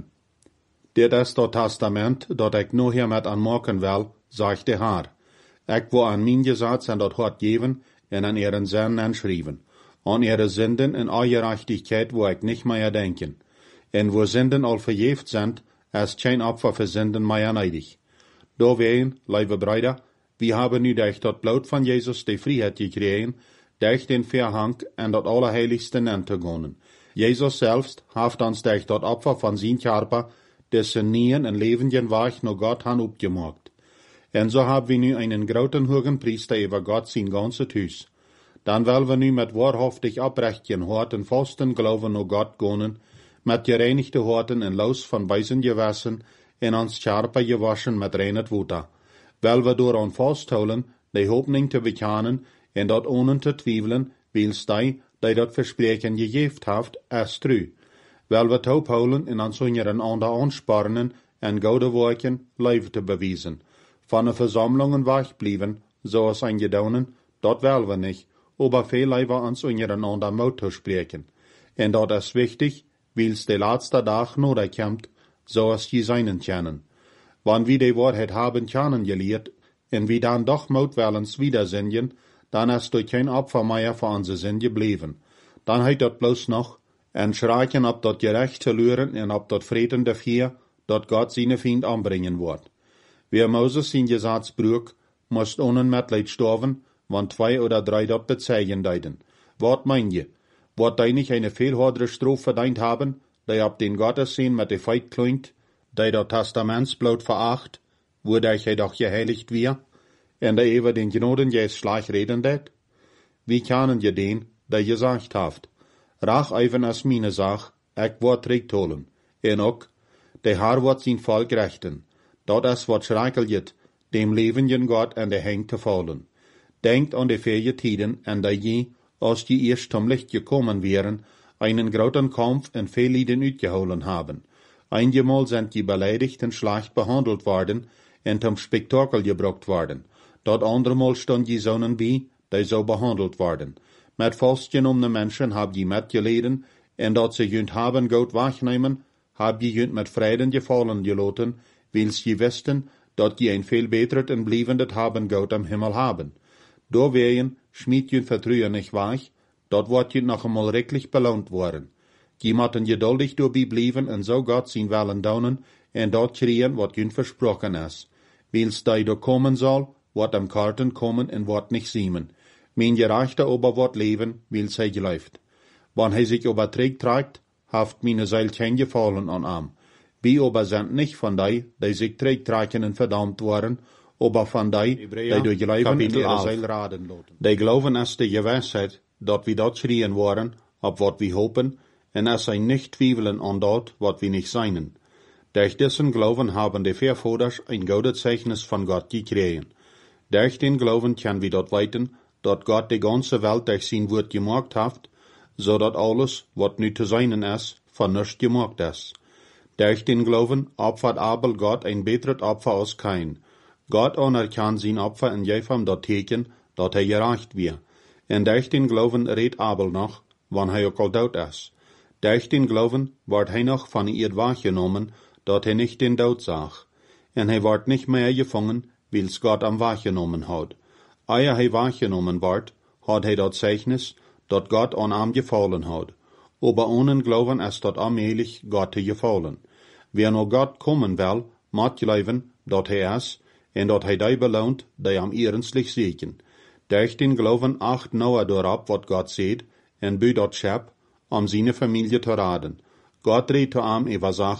Dit is dat Testament, dat ik nu hier met aanmaken wil, zegt de Heer. Ik wil aan mijn Gesetz en dat hart geven en aan ihren Sünden aanschrijven. An ihre Sünden en Ungerechtigkeit wo ik nicht mehr denken. En wo Sünden al vergeeft sind, ist kein Opfer für Sünden mehr neidig. Deswegen, liebe Brüder, wir haben nu durch das Blut von Jesus die Freiheit gekregen, durch den Verhang en dat Allerheiligste in te gaan. Jesus selbst heeft ons durch das Opfer von zijn Körper dessen Nien en levendigen Weg naar Gott han opgemaakt. En so haben wir nu einen großen hohen Priester über Gott sein ganzes Huis. Dan willen we nu met wahrhaftig oprechten hart en vasten Glauben naar Gott gaan, met gereinigte harten en los van wijzen gewassen en ons Körper gewaschen met reinet water. Wel we door aan vasthouden, die hoopning te bekennen en dat ohne te twijfelen, wils die, die dat verspreken gegeven heeft, is true. Wel we taub houden en ons hongeren ander aansporenen en goede werken leven te bewijzen. Van de versammlungen wegblijven, zoals eingedonen, dat willen we niet, aber veel liever ons hongeren ander moed te spreken. En dat is wichtig, wils de laatste dag nodig komt, zoals je zijn kennen. Wann wir die Wahrheit haben kennengelernt, en wie dan doch moed wellens wiedersinnen, dan is er kein Opfer mehr für onze Sinn gebleven. Dan heet dat bloos nog, en schreiken op dat gerecht te luren en op dat vreten dafür, dat Gott seine Feind anbringen wordt. Wer Moses zijn Gesetz brug, moest ohne Mitleid sterven, wann zwei oder drei dat bezeigen deiden. Wat mein je? Wordt die nicht eine viel hardere Strafe verdient haben, die op den Gottesdienst mit de Feit klingt, die dat Testamentsblut veracht, wodurch hij doch geheiligt wir, en die über den Gnoden jes schlecht reden det? Wie kennen je den, die gesagt haft, rach even as meine Sach, ik word terugholen, en ook, de Herr wordt zijn volk rechten, dat is wat schreikeljet, dem levenden Gott en de heng te vallen. Denkt an de vier tiden en dat je, als je eerst zum Licht gekommen wären, einen großen Kampf en veel Lieden uitgeholen haben. Einmal sind die Beleidigten schlecht behandelt worden en zum Spektakel gebracht worden. Dat andermal stond die Sonnen bij, die so behandelt worden. Met vastgenommene Menschen hab je metgeleden, en dat ze junt haben Gott wegnemen, hab je junt met Frieden gefallen gelaten, wils je wisten, dat je een veel beter en blijvendet haben Gott am Himmel haben. Doorwegen schmied je vertrouwen nicht weg, dat wordt je nog eenmaal rechtlich belohnt worden. Je moeten geduldig doorbij blijven en zo Gott zijn willen doen en dat krijgen wat je versprochen is. Wils die door komen zal, wat am Karten komen en wat nicht siemen. Mijn gerechte ober wat leven, wils hij geläuft. Wann hij zich ober terugtragt, haft meine Seil kein Gefallen an am. Wie ober sind nicht von die, die sich terugtragen en verdammt worden, aber von die, die durch Glauben in ihre Seil raden loten. Die Glauben ist die Gewissheit, dat we dat schreien worden, op wat we hopen, en es sei nicht twijfelen an dat, wat we nicht seinen. Durch diesen Glauben haben die Vorvorders ein gutes Zeichnis von Gott gekriegen. Durch den Glauben können wir dort weiten, dat Gott die ganze Welt durch sein Wort gemacht hat, so dat alles, wat nu zu seinen ist, von nichts gemacht ist. Durch den Glauben opfert Abel Gott ein beteres Opfer als Kain. Gott anerkennt sein Opfer in jedem dat Teken, dat er gerecht wird. En durch den Glauben redt Abel noch, wann hij ook al dood is. Durch den Glauben wordt hij nog van ihr wahrgenommen, dat hij nicht den Dood zag. En hij wordt nicht mehr gefangen, wils Gott am wahrgenommen hat. Eer hij wahrgenommen wordt, hat hij dat Zeichnis, dat Gott an am gefallen hat. Aber ohne Glauben ist dat allmählich Gott te gefallen. Wer nur Gott kommen will, moet geloven dat hij is, en dat hij die belohnt, die am ehrenslich sehen. Durch den Glauben acht Noah daarop wat Gott seht, en bü dat schep, om seine Familie te raden. Gott redt zu ihm über Sachen,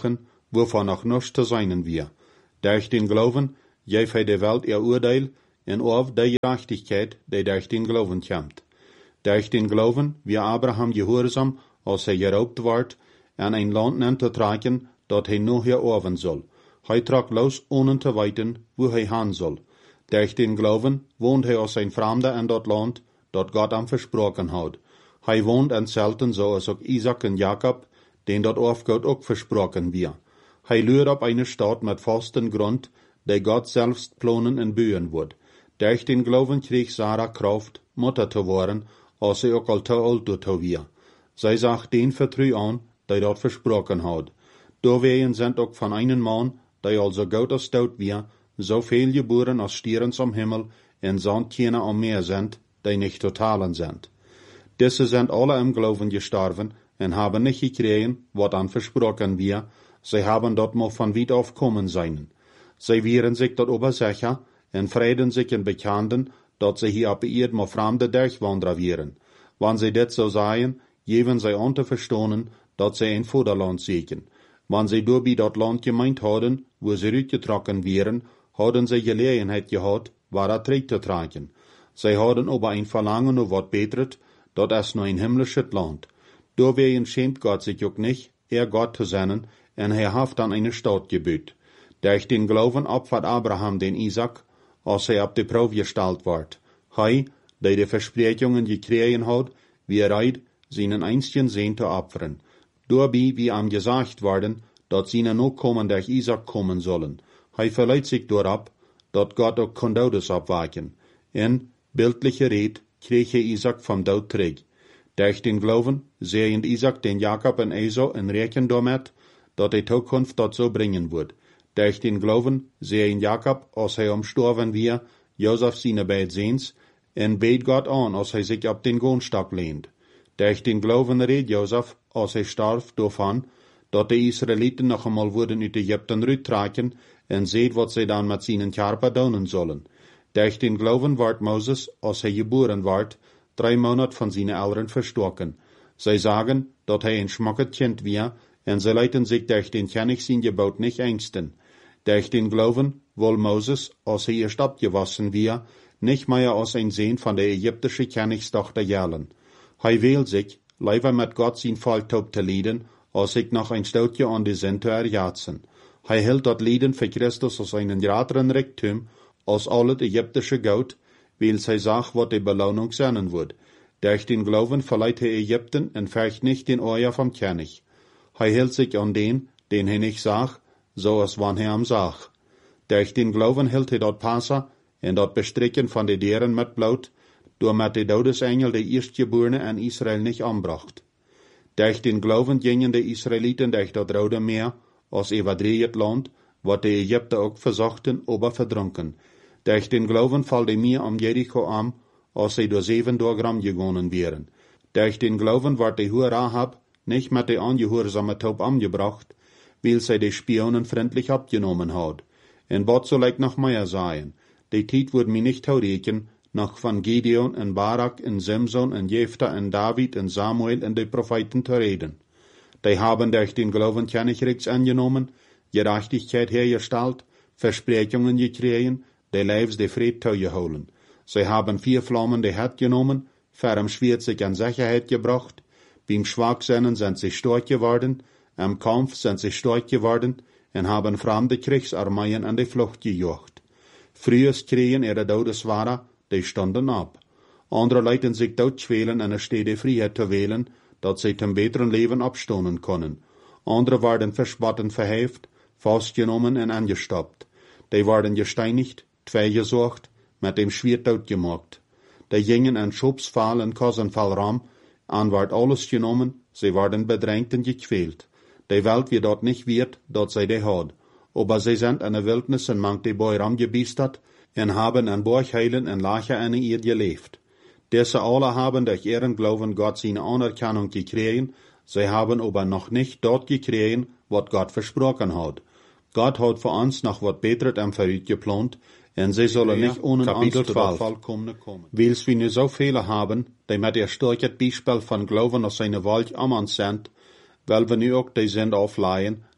wovon noch nichts zu sein wir. Durch den Glauben geeft hij de Welt ihr Urteil en auf die Gerechtigkeit, die durch den Glauben kommt. Durch den Glauben, wie Abraham gehorsam, als hij geraubt ward, en ein Land nennt te tragen, dat hij nog hier oven soll. Hij trok los, ohne te weten, wo hij gaan soll. Durch den Glauben wohnt hij als ein Fremder in dat Land, dat Gott am versprochen hat. Hij wohnt in Zelten, zoals ook Isaac en Jacob, den dat auf Gott ook versprochen wir. Hij luurt op eine Stadt met vasten Grund, die Gott selbst planen en bouwen wordt. Durch den Glauben kreeg Sarah Kraft, Mutter te worden, als sie ook al te oud toe wir. Zij zag den vertrouw aan, die dat versprochen had. Doorwegen sind ook van einen Mann, die al zo goed als stout wir, zoveel geboren als stierens am Himmel, en zandkjene am Meer sind, die nicht totalen sind. Diese sind alle im Glauben gestorben en haben nicht gekregen, wat an versprochen wir, sie haben dort mal von weit auf kommen sein. Sie wieren sich dort ober sicher en vreden sich in bekannten, dat sie hier op Erd mal fremde durchwandern wieren. Wann sie dit so seien, geben sie an te verstonen, dat sie ein Vaterland siegen. Wann sie durch dat Land gemeint hadden, wo sie rütgetrokken wieren, hadden sie Gelegenheit gehad, waar dat Trick te tragen. Sie hadden aber ein Verlangen auf wat betret, dat is nur ein himmlisches Land. Doorwegen schämt Gott sich auch nicht, er Gott zu sein, en er haft an eine Stadt gebüht. Durch den Glauben opfert Abraham den Isaac, als er ab die Probe gestellt ward. Hij, der die Versprechungen gekriegen hat, wie er reit, seinen einzigen Sohn zu opfern. Dabei, wie ihm gesagt worden, dat seine Nachkommen durch Isaac kommen sollen. Hij verleiht sich dorab, dat Gott auch kon Todes abwaken. En, bildliche Red, kreeg hij Isaac vom Tod terug. Durch den Glauben sehen Isaac den Jakob en Esau en reken damit, dat die Zukunft dat so bringen wird. Durch den Glauben sehen Jakob, als hij umstorven wir, Josef seine beid Sehns, en bet Gott an, als hij sich ab den Gohnstock lehnt. Durch den Glauben redt Josef, als hij starf, davon, dat de Israeliten noch einmal wurden uit Ägypten rüttraken, en seht, wat zij dan met seinen Körper doen sollen. Durch den Glauben ward Moses, als hij geboren ward, drei Monate von seinen Eltern verstorben. Sie sagen, dat hij ein schmacket Kind wir, en sie leiten sich durch den König sein Gebot nicht ängsten. Durch den Glauben wohl Moses, als er erst abgewassen wir, nicht mehr als ein Sohn von der ägyptischen Königstochter jählen. Hij will sich, lieber mit Gott sein Volk te leiden, als sich noch ein Stoutje an die Sinn zu erjatzen. Hij hielt dat Leiden für Christus als einen größeren Reichtum, als alles ägyptische Gold, weil sie sagt, wat die Belohnung sein wird. Durch den Glauben verleiht er Ägypten und fürcht nicht den Euer vom König. Hij hielt sich an den, den er nicht sagt, so als wann er ihm sagt. Durch den Glauben hielt er dort Passa und dort Bestricken von den Deren mit Blut, damit die Todesengel der Erstgeborene in Israel nicht anbracht. Durch den Glauben gingen die Israeliten durch das Rote Meer, als evadriert Land, wat die Ägypter auch versuchten, aber verdrunken. Durch den Glauben fällt mir am Jericho an, als sie durch sieben Tage gegangen wären. Durch den Glauben ward die hohe Rahab nicht mit der angehorsame Taub angebracht, weil sie die Spionen freundlich abgenommen hat. En wat soll ich noch mehr sagen? Die Zeit wird mir nicht herreken, noch von Gideon und Barak und Simson und Jephtha und David und Samuel und die Propheten zu reden. Die haben durch den Glauben Königreichs angenommen, Gerechtigkeit hergestellt, Versprechungen gekriegen, die Leibs die Fried holen. Sie haben vier Flammen die Herd genommen, für Schwert sich an Sicherheit gebracht, beim Schwachsein sind sie stark geworden, am Kampf sind sie stark geworden und haben fremde Kriegsarmeien an die Flucht gejocht. Frühest kriegen ihre Todeswahrer, die standen ab. Andere leiten sich dort schwelen, eine stete Freiheit zu wählen, dat sie zum besseren Leben abstoßen können. Andere waren verspotten verheft, festgenommen und angestoppt. Die waren gesteinigt, zwei gesucht, mit dem Schwert totgemacht. Die gingen in Schubsfall und Kassenfallraum, an ward alles genommen, sie waren bedrängt und gequält. Die Welt wie dort nicht wird, dort sei die hat. Aber sie sind in der Wildnis und mangt die Bäueram gebiestert, und haben in Borchheilen und Lacher in ihr gelebt. Diese alle haben durch ihren Glauben Gott seine Anerkennung gekriegt, sie haben aber noch nicht dort gekriegt, was Gott versprochen hat. Gott hat für uns noch was Besseres am Verrüt geplant, und sie sollen ja, nicht ohne Kapitel uns zu der Vollkommene kommen. Weil wir nur so viele haben, die mit ihr starkes Beispiel von Glauben aus seiner Welt am uns sind, weil wir nu auch die Sinn aufleihen,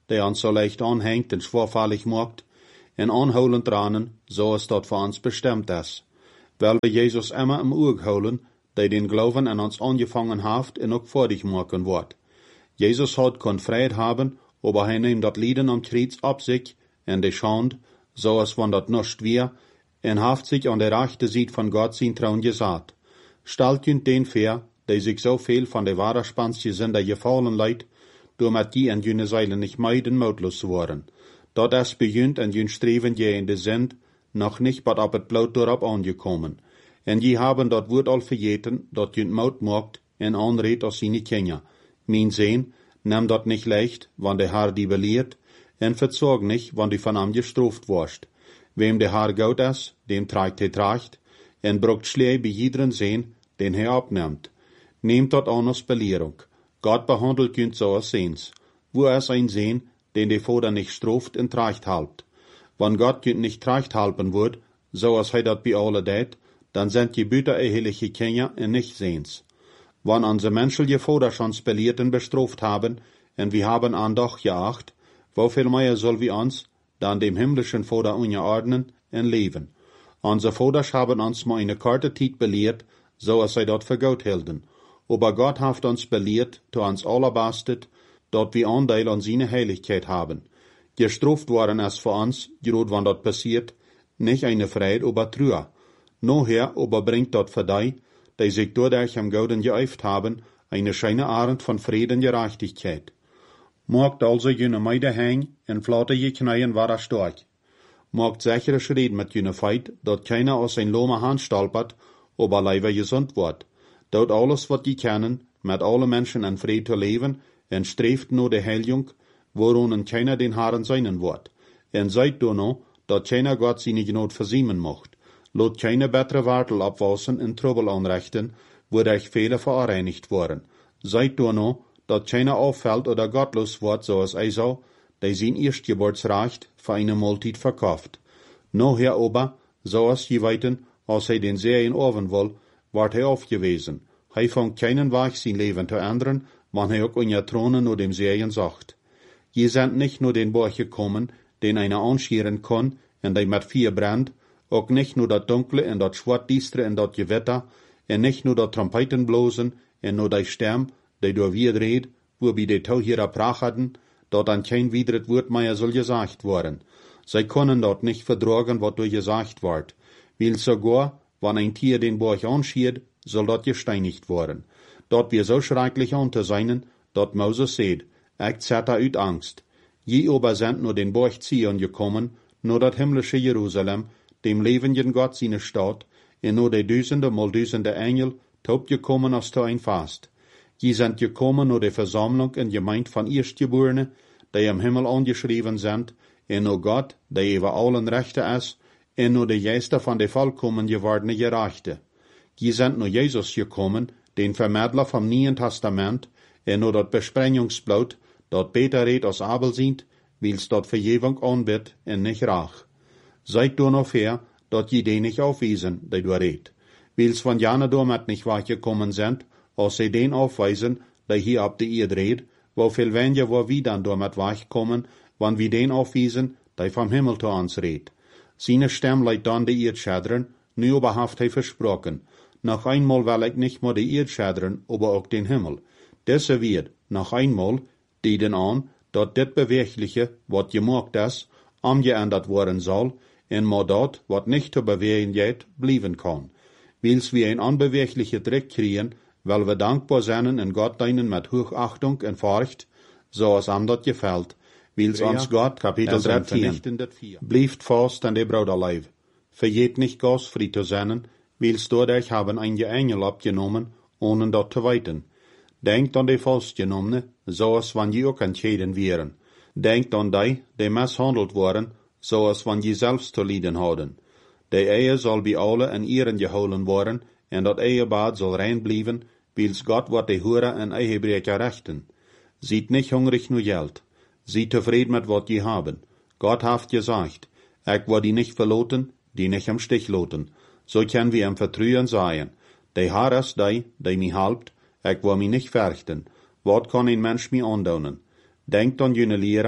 die uns so leicht anhängt und schwerfällig macht, en anholend ranen, so es dort für uns bestimmt ist. Weil wir Jesus immer im Auge holen, der den Glauben an uns angefangen hat und auch fertig machen wird. Jesus hat kein Freiheit haben, aber er nimmt das Leiden am Kreuz ab sich, und die Schande, so es von dat nicht wir, en haft sich an der rechten Seite von Gott sein Trauen gesagt. Stellt jünt den fair, der sich so viel von der Waderspanske Sünder gefallen leid, damit die an jüne Seile nicht meiden mutlos worden. Dort es beginnt an jün Streben je in de sind, noch nicht bad ab et Blut dorab angekommen. En die haben dort Wort all vergeten, dort jünt Maut mogt, en anredt aus seine Kinder. Mein Sehn, nimm dort nicht leicht, wann der Herr die belehrt, en verzog nicht, wann die von am gestruft warst. Wem der Herr gaut es, dem trägt er tracht, en brucht Schlee bei jederen Sehn, den er abnimmt. Nehmt dort an als Belehrung. Gott behandelt jünt so als Sehns. Wo es ein Sehn, den der Vater nicht struft en tracht halbt. Wann Gott jünt nicht tracht halben wird, so als er dat bei alle det, dann sind die Büter eheliche Kinder en nicht Sehns. Wann unsere menschliche Vater schon belehrt und bestraft haben, en wir haben an doch geacht, wofür mehr soll wir uns, dann dem himmlischen Vater unterordnen en leben. Unsere Vater haben uns mal eine kurze Zeit belehrt, so als sie dort für Gott hielten. Aber Gott hat uns belehrt, zu uns allerbastet, dort wir Anteil an seine Heiligkeit haben. Gestraft waren es für uns, gerade wann dort passiert, nicht eine Freude, aber Trühe. Noher aber bringt dort für die, die sich dadurch am Gauden geäuft haben, eine scheine Arend von Frieden und Gerechtigkeit. Mogt also jene Meide häng, en flotte je Kneien war er stark. Mogt sichere Schritt mit jene Feit, dort keiner aus sein Loma Hand stolpert, aber leider gesund wird. Dort alles, was die kennen, mit alle Menschen in Frieden zu leben, en streeft nur die Heiligung, worin keiner den Haaren seinen wird. En seid du noch, dort keiner Gott seine Gnade versiemen mocht. Lot keine bessere Wartel abwassen in Trubel anrichten, wodurch viele verreinigt wurden. Seid du noch, dort keiner auffällt oder gottlos wird, so als Esau, der sein Erstgeburtsrecht für eine Mahlzeit verkauft. Noher aber, so als je weiten, als er den Serien oven will, ward er aufgewiesen. Er fängt keinen Weg, sein Leben zu ändern, wann er auch in der Throne nur dem Serien sagt. Je sind nicht nur den Borch gekommen, den einer anschieren kann, und der mit vier brennt, auch nicht nur das Dunkle und das Schwarzdistre und das Gewitter, und nicht nur das Trompetenblosen und nur der Sturm, der durch wir dreht, wo wir die Tauhierer Prach hatten, dort an kein widret Wort mehr soll gesagt worden. Sie können dort nicht vertragen, was durch gesagt wird, weil sogar, wenn ein Tier den Borch anschiert, soll dort gesteinigt worden. Dort wir so schrecklich unter seinen, dort Moses seht, ich zerrte uit Angst. Je aber sind nur den Borch Zion gekommen, nur das himmlische Jerusalem, dem lebenden Gott seine Stadt, und nur die Düsende mal Düsende Engel, taub gekommen als zu ein Fast. Je sind gekommen nur die Versammlung und Gemeinde von Erstgeborenen, die im Himmel angeschrieben sind, und nur Gott, der über allen Rechte ist, und nur die Geister von der vollkommen gewordene Gerechte. Je sind nur Jesus gekommen, den Vermittler vom Neuen Testament, und nur das Besprengungsblut, dort Peter red aus Abel sind, weil's dort Vergebung anbietet und nicht Rach. Seid du noch fair, dort je den nicht aufwiesen, der du red. Weil's von Jana damit nicht wachgekommen sind, als sie den aufweisen, der hier ab die Erde red, wo viel weniger wo wir dann damit wachkommen, wann wir den aufwiesen, der vom Himmel zu uns red. Seine Stimme leidt dann die Erde schädern, nu aber haft er versprochen. Noch einmal will ich nicht nur die Erde schädern, aber auch den Himmel. Desse wird, noch einmal, die den an, dort det Bewegliche, wat gemacht ist, angeändert worden soll, en maar dort, wat nicht zu bewegen geht, blieben kann. Weil's wir ein unbewegliche Dreck kriegen, weil wir dankbar sind in Gott deinen mit Hochachtung und Furcht, so als am dort gefällt, weil's uns Gott, Kapitel dreizehn, blieft fast an der Bruderleib. Vergeht nicht gastfrei zu sein, weil's dadurch haben einige Engel abgenommen, ohne dort zu weiten. Denkt an die Festgenommene, so als wann die auch entschieden wären. Denkt an die, die misshandelt worden, so als wann die selbst zu leiden hadden. Die Ehe soll bei alle in Ehren geholen worden, en dat Ehebad soll rein bleiben, weil's Gott wat die Hure en Ehebrecher rechten. Seid nicht hungrig nur Geld. Seid zufrieden mit wat die haben. Gott haft gesagt, ich war die nicht verloten, die nicht im Stich loten. So können wir im Vertrauen sein. Die Haar ist die, die mich halbt, ich war mich nicht fürchten. Wat kann ein Mensch mir andaunen? Denkt an jene Lehrer,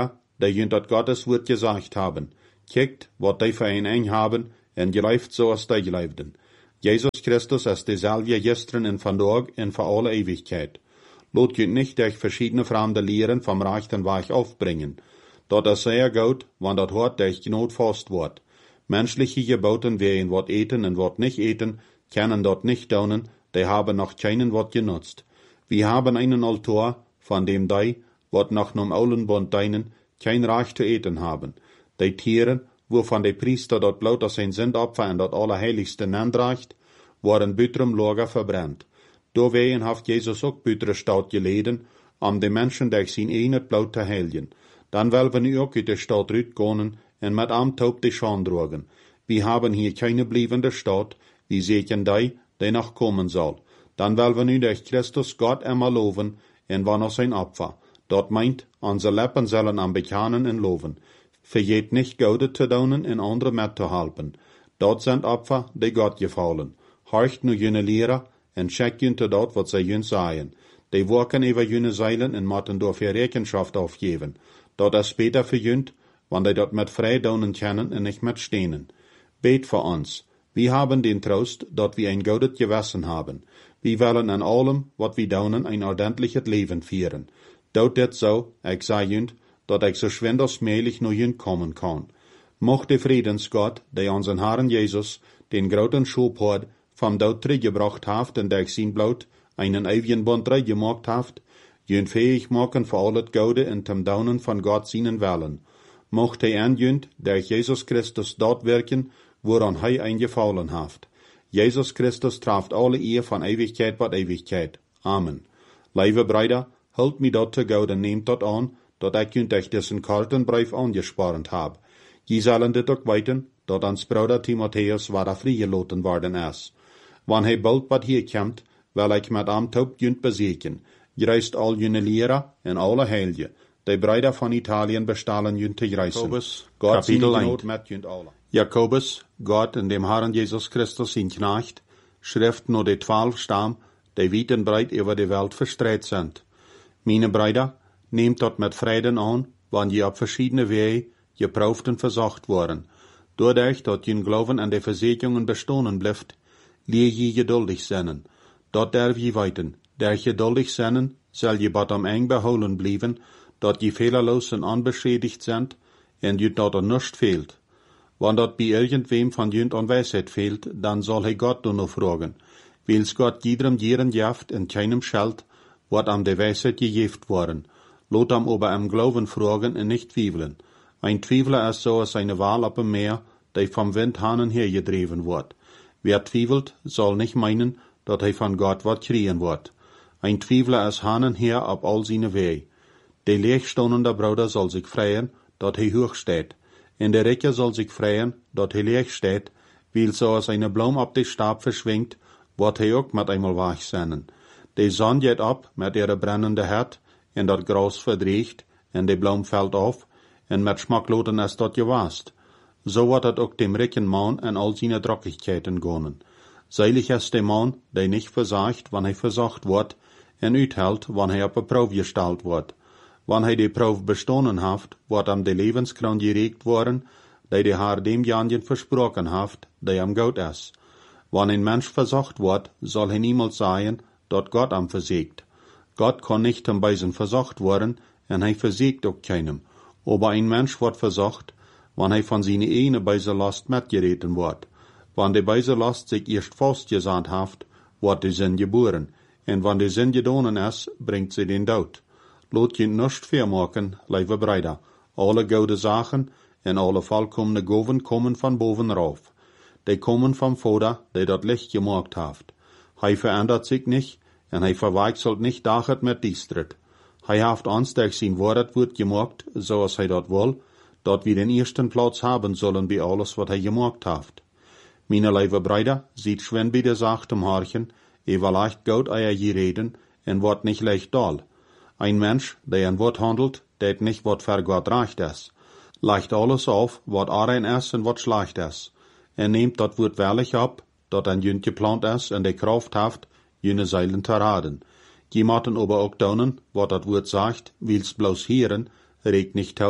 die jünt dat Gottes Wort gesagt haben. Kijkt wat die für ein eng haben, en geleift so als die geleefden. Jesus Christus ist dezelfde gestern en vandaag en voor alle Ewigkeit. Lot jünt nicht durch verschiedene fremde Lehren vom rechten Weg aufbringen. Dat is sehr gut, want dat hoort durch Gnot fast wordt. Menschliche Geboten wehen wat eten en wat nicht eten, können dort nicht daunen, die haben noch keinen wat genutzt. Wir haben einen Altar, von dem die, wat nach nem oulen Bund deinen, kein Recht zu eten haben. Die Tieren, wovon der Priester dort bloot als zijn Sündopfer en dat Allerheiligste nandreicht, worden buitrum Lager verbrannt. Doorwegen heeft Jesus ook buitere Stadt geleden, om de mensen durch zijn eenheid bloot te heilen. Dan willen we nu ook uit de stad uitgaan en met am taub de Schande drogen. Wir haben hier keine bliebende Stadt, wie sehen die, die noch kommen soll. Dan willen we nu durch Christus Gott einmal loven en wann aus sein Opfer. Dat meint, unsere Lippen sollen am bekennen en loven. Vergeet nicht Gode te doen en andere met te helpen. Dat zijn Opfer, die Gott gefallen. Horcht nu jene Lehrer en check junte dat wat zij jun sagen. Die werken über jene Zeilen en moeten dafür Rechenschaft aufgeben. Dat is beter für junt, want die dat met vrij doen kennen en nicht met stenen. Bet für uns. Wir haben den Trost, dat wir ein gutes Gewissen haben. Wir wollen an allem, wat wir doen, ein ordentliches Leben führen. Dout dit so, ich sag junt, dat ich so schwind als möglich nur junt kommen kann. Mocht de Friedensgott, der unseren Herrn Jesus, den großen Schub hat, vom Dood teruggebracht haft en durch sein Blut einen ewigen Bund gemacht haft, junt fähig machen für all het Gode en zum Daunen von Gott seinen Willen. Mocht hij aanjunt, durch Jesus Christus dort wirken, woran hij eingefallen haft. Jesus Christus traft alle Ehe von Ewigkeit wat Ewigkeit. Amen. Lieve Brüder, hult mi dat te Gode, nehmt dat an, dat ik junt durch dessen kalten Brief angesprochen hab. Je zullen dit ook weten, dat ons Bruder Timotheus waar vrijgelaten worden is. Wann hij bald wat hier komt, wil ik met am taub junt bezeken. Gereist al jene Lehrer en alle Heilige. Die Brüder von Italien bestahlen junt te reissen. Jakobus, Gott Kapitel seine eins. Not met junt alle. Jakobus, Gott in dem Herrn Jesus Christus in Knecht, schrift nur die zwölf Stamm, die weit und breit über die Welt verstreut sind. Meine Brüder, nehmt dort mit Frieden an, wann je auf verschiedene Wege geprüft und versucht worden. Dadurch, dat je Glauben an die Versicherungen bestehen bleibt, leer je geduldig sein. Dort darf je weiten. Der geduldig sein, soll je bot am eng beholen bleiben, dat je fehlerlos und unbeschädigt sind, en je dat er nichts fehlt. Wann dat bei irgendwem von jünd an Weisheit fehlt, dann soll he Gott nur noch fragen. Weils Gott jedem jeren jaft en keinem schalt, wat am de Weisheit gejeft worden. Lot am aber am Glauben fragen en nicht twiefeln. Ein Twiefler ist so als eine Wahl op dem Meer, die vom Wind hanen hergedreven wird. Wer twiefelt, soll nicht meinen, dat he von Gott wat kriegen wird. Ein Twiefler ist hanen her op all seine Wege. De leegstehende Bruder soll sich freien, dat he hoch steht. En der Recke soll sich freien, dat he leeg steht, weil so als eine Blom op de Stab verschwingt, wird he ook met einmal wach sein. De Sonne geht ab mit ihrer brennende Herd, en dat Gras verdriecht, en de Blom fällt auf, en met Schmackloten ist dat gewast. So wird het ook dem recken Mann en all seine Drockigkeiten gonen. Seilig ist der Mann, der nicht versagt, wann er versucht wird, en uithält, wann er op een Proef gestellt wird. Wann hij die Proef bestanden haft, wordt am de Lebenskroon geregt worden, die de Herr dem Janjen versprochen haft, die am Gott is. Wann ein Mensch versucht wird, soll hij niemals sagen, dat Gott am versiegt. Gott kann nicht am Beisen versucht worden, en hij versiegt ook keinem. Aber ein Mensch wird versucht, wann hij von seine eine Beiselast mitgereten wird. Wann die Beiselast sich erst festgesagt haft, wird die Sinn geboren, en wann die Sinn gedonen is, bringt sie den Tod. Lot je nicht vermaken, lieve Brüder. Alle gute Sachen en alle vollkommene Goven kommen von boven rauf. Die kommen vom Vater, der dat Licht gemacht haft. Hij verändert sich nicht, en hij verwechselt nicht dachet mit Diestrit. Hij haft uns durch sein Wort wird gemacht, so als hij dat will, dat wir den ersten Platz haben sollen bei alles, wat hij gemacht haft. Meine lieve Brüder, sieht schwen bei der Sachtem Harchen, ewa leicht gut eier je reden, en wordt nicht leicht doll. Ein Mensch, der ein Wort handelt, det nicht wat für Gott recht is. Leicht alles auf, wat arein is en wat schlecht is. Er nehmt dat Wort wehrlich ab, dat ein jünt geplant is en de Kraft haft, jene Seilen te raden. Je maten aber ook donen, wat dat Wort sagt, wils bloß hören, regt nicht tau,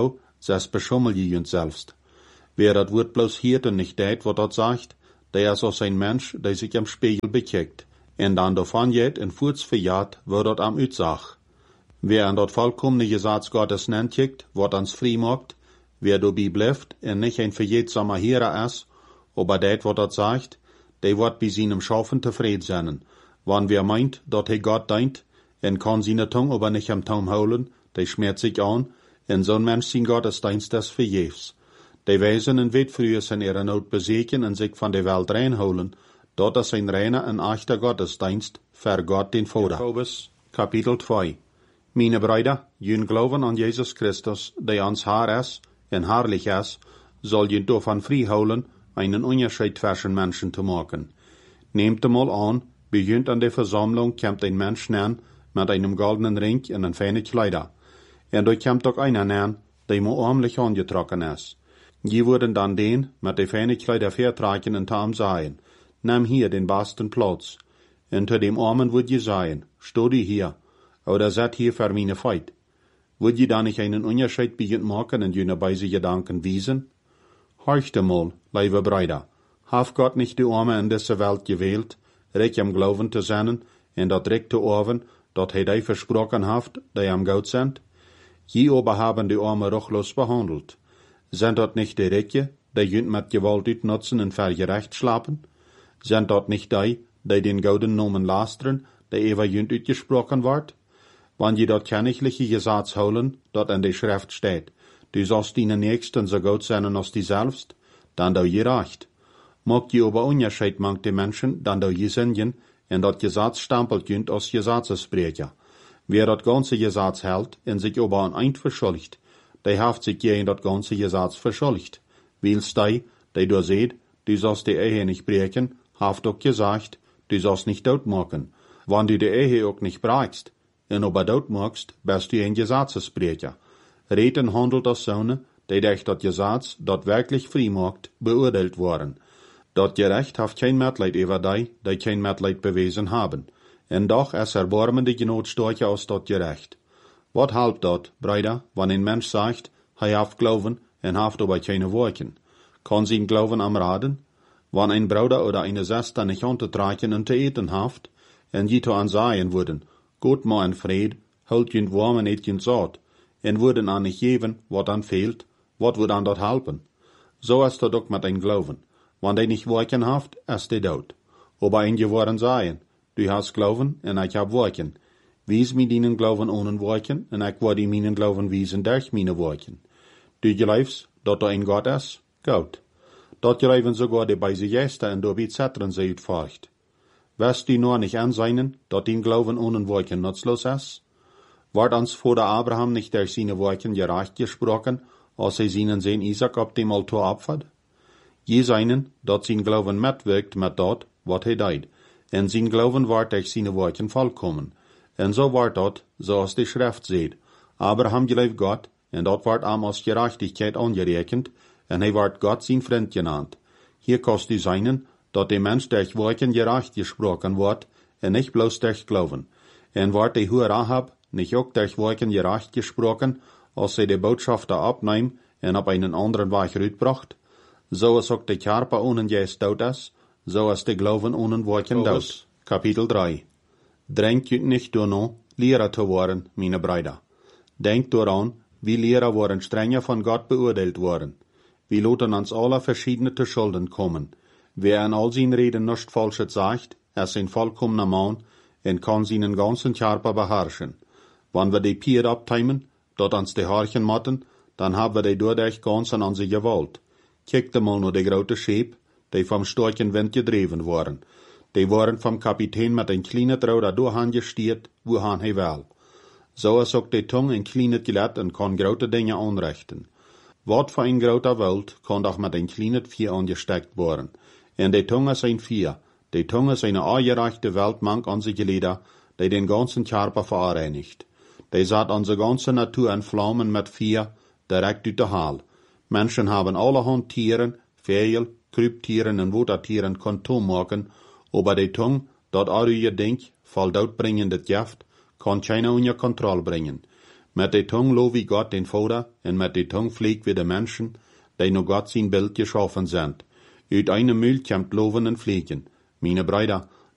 zes beschummel je junt selbst. Wer dat Wort bloß hiert und nicht deed, wat dat sagt, der is als ein Mensch, der sich am Spiegel bekijkt, en dan davon geht en voets verjaart, wo dat am uitsag. Wer an dat vollkommene Gesetz Gottes nennt kijkt, wat ans frei maakt, wer dabei blijft en nicht ein verjetsamer Hierer is, aber deed wat dat sagt, der wird bei seinem Schaffen tevreden sein. Wann wer meint, dat hij Gott dient, en kann seine Tongue aber nicht am Taum holen, der schmerzt sich an, en zo'n Mensch sein Gottesdienst des verjefs. Die wezen en weet früher zijn ihre Not bezeken en zich van de Welt reinholen, dat is een reine en echter Gottesdienst, ver Gott den Vater. Jakobus, Kapitel zwei. Meine Brüder, jün glauben an Jesus Christus, der ans Haar is, en herrlich is, soll jün davon frei holen, einen Unterschied zwischen Menschen zu machen. Nehmt einmal an, beginnt an der Versammlung, kommt ein Mensch nähen, mit einem goldenen Ring und ein feine Kleider. Und da kommt auch einer nähen, der mir armlich angetrocken ist. Die würden dann den, mit den feinen Kleider vertragen und tam sagen, nimm hier den besten Platz. Und zu dem Armen würd je sagen, steh die hier, oder set hier für meine Feit. Würd je da nicht einen Unterschied beginnt machen und jene beise Gedanken wiesen? Horcht einmal, liebe Brüder, haf Gott nicht die Arme in dieser Welt gewählt, recht am Glauben zu sein, und dat recht zu oven, dat hij die versprochen haft, die am Gott sind? Je aber haben die Arme ruchlos behandelt. Sind dat nicht die Räche, die jünt mit Gewalt utnutzen und vergerecht schlapen? Sind dat nicht die, die den gouden Nomen lasteren, die ever jünt utgesprochen wird? Wann je dat kennigliche Gesetz holen, dat in der Schrift steht, du sollst deinen Nächsten so gut sein als die selbst, dann du je recht. Mag je aber Unterschied mangt die Menschen, dann du je singen, en dat Gesetz stempelt jünt als Gesetzesbrecher. Wer dat ganze Gesetz hält, en sich aber an eint verschuldigt, der haft sich je in dat ganze Gesetz verschuldigt. Wils die, die du seht, du sollst die Ehe nicht brechen, haft auch gesagt, du sollst nicht dort machen. Wann du die Ehe auch nicht brechst, en aber dort machst, bist du ein Gesetzesbrecher. Reden handelt als Söhne, die durch dat Gesetz, dat wirklich frei macht, beurteilt worden. Dat Gerecht haft kein Mitleid über die, die kein Mitleid bewiesen haben. En doch es erbarmende genot stärker als dat Gerecht. Wat halbt dat, Brüder, wann ein Mensch sagt, hij haft Glauben, en haft aber keine Worken? Kann sein Glauben am Raden? Wann ein Bruder oder eine Schwester nicht untertragen und zu eten haft, en je to ansagen würden, Gott ma en Fried, holt jünt warm en et jünt saat, en würden an nicht geben, wat an fehlt, wat würd an dat helpen? So ist dat auch mit ein Glauben. Wann die nicht Worken haft, ist die dort. Aber ein geworden sagen, du hast Glauben, en ich hab Worken. Wies mir deinen Glauben ohne Worken, en ich werde meinen Glauben wiesen durch meine Worken. Du glaubst, dat da ein Gott ist? Gut. Dat glauben sogar die beise Gäste und dabei Zetteln sie utfahrt. Wirst du nur nicht anseinen, dat dein Glauben ohne Worken nutzlos ist? Ward ans Vater Abraham nicht durch seine Worken gerecht gesprochen, als er seinen Sohn Isaac auf dem Altar opfert? Je seinen, dat sein Glauben mitwirkt mit dat, wat hij deed, en sein Glauben ward durch seine Worken vollkommen. En so ward dat, so als die Schrift seht. Abraham gelooft Gott, en dat ward am als Gerechtigkeit angerekend, en hij ward Gott sein Freund genannt. Hier kost du seinen, dat der Mensch durch Worken gerecht gesprochen ward, en nicht bloß durch Glauben. En ward die Hure Rahab nicht auch durch Worken gerecht gesprochen, als sie die Botschafter abnehm en op einen anderen Weg rütbracht? So is ook de Kerper ohne Geist dood is, so is de Glauben ohne Worken dood. Kapitel drei. Drängt jüt nicht nur Lehrer zu worden, meine Brüder. Denkt daran, wie Lehrer waren strenger von Gott beurteilt worden. Wir loten uns alle verschiedene zu Schulden kommen. Wer in all seinen Reden nichts Falsches sagt, ist ein vollkommener Mann und kann seinen ganzen Körper beherrschen. Wenn wir die Pier abteimen, dort uns die Haarchen matten, dann haben wir die dadurch ganz an unsere Gewalt. Kijkt mal nur die grote Scheep, die vom starken Wind gedreven waren. Die waren vom Kapitän mit ein kleinen Trauder durchgestiert, wohin hij will. So ist auch die Tongue ein kleines Gelät und kann grote Dinge anrichten. Wat für ein groter Welt kann doch mit ein kleines Vier angesteckt worden. Und die Tongue ist ein Vier. Die Tongue ist eine angereichte Weltmank an sich Glieder, die den ganzen Körper verreinigt. Die satt unsere ganze Natur in Flammen mit Vier, direkt uit de Haal. Menschen haben allerhand Tieren, Vögel, Kryptieren und Watertieren Kontum machen, aber die Tongue, dat aruje Ding, voll doodbringende Gift, kann keiner unter Kontrolle bringen. Met de tong loof wie Gott den Vater, en met de tong vlieg wie de Menschen, die naar Gott zijn Bild geschaffen sind. Uit eine Mühl kommt loven en vliegen. Meine Brüder,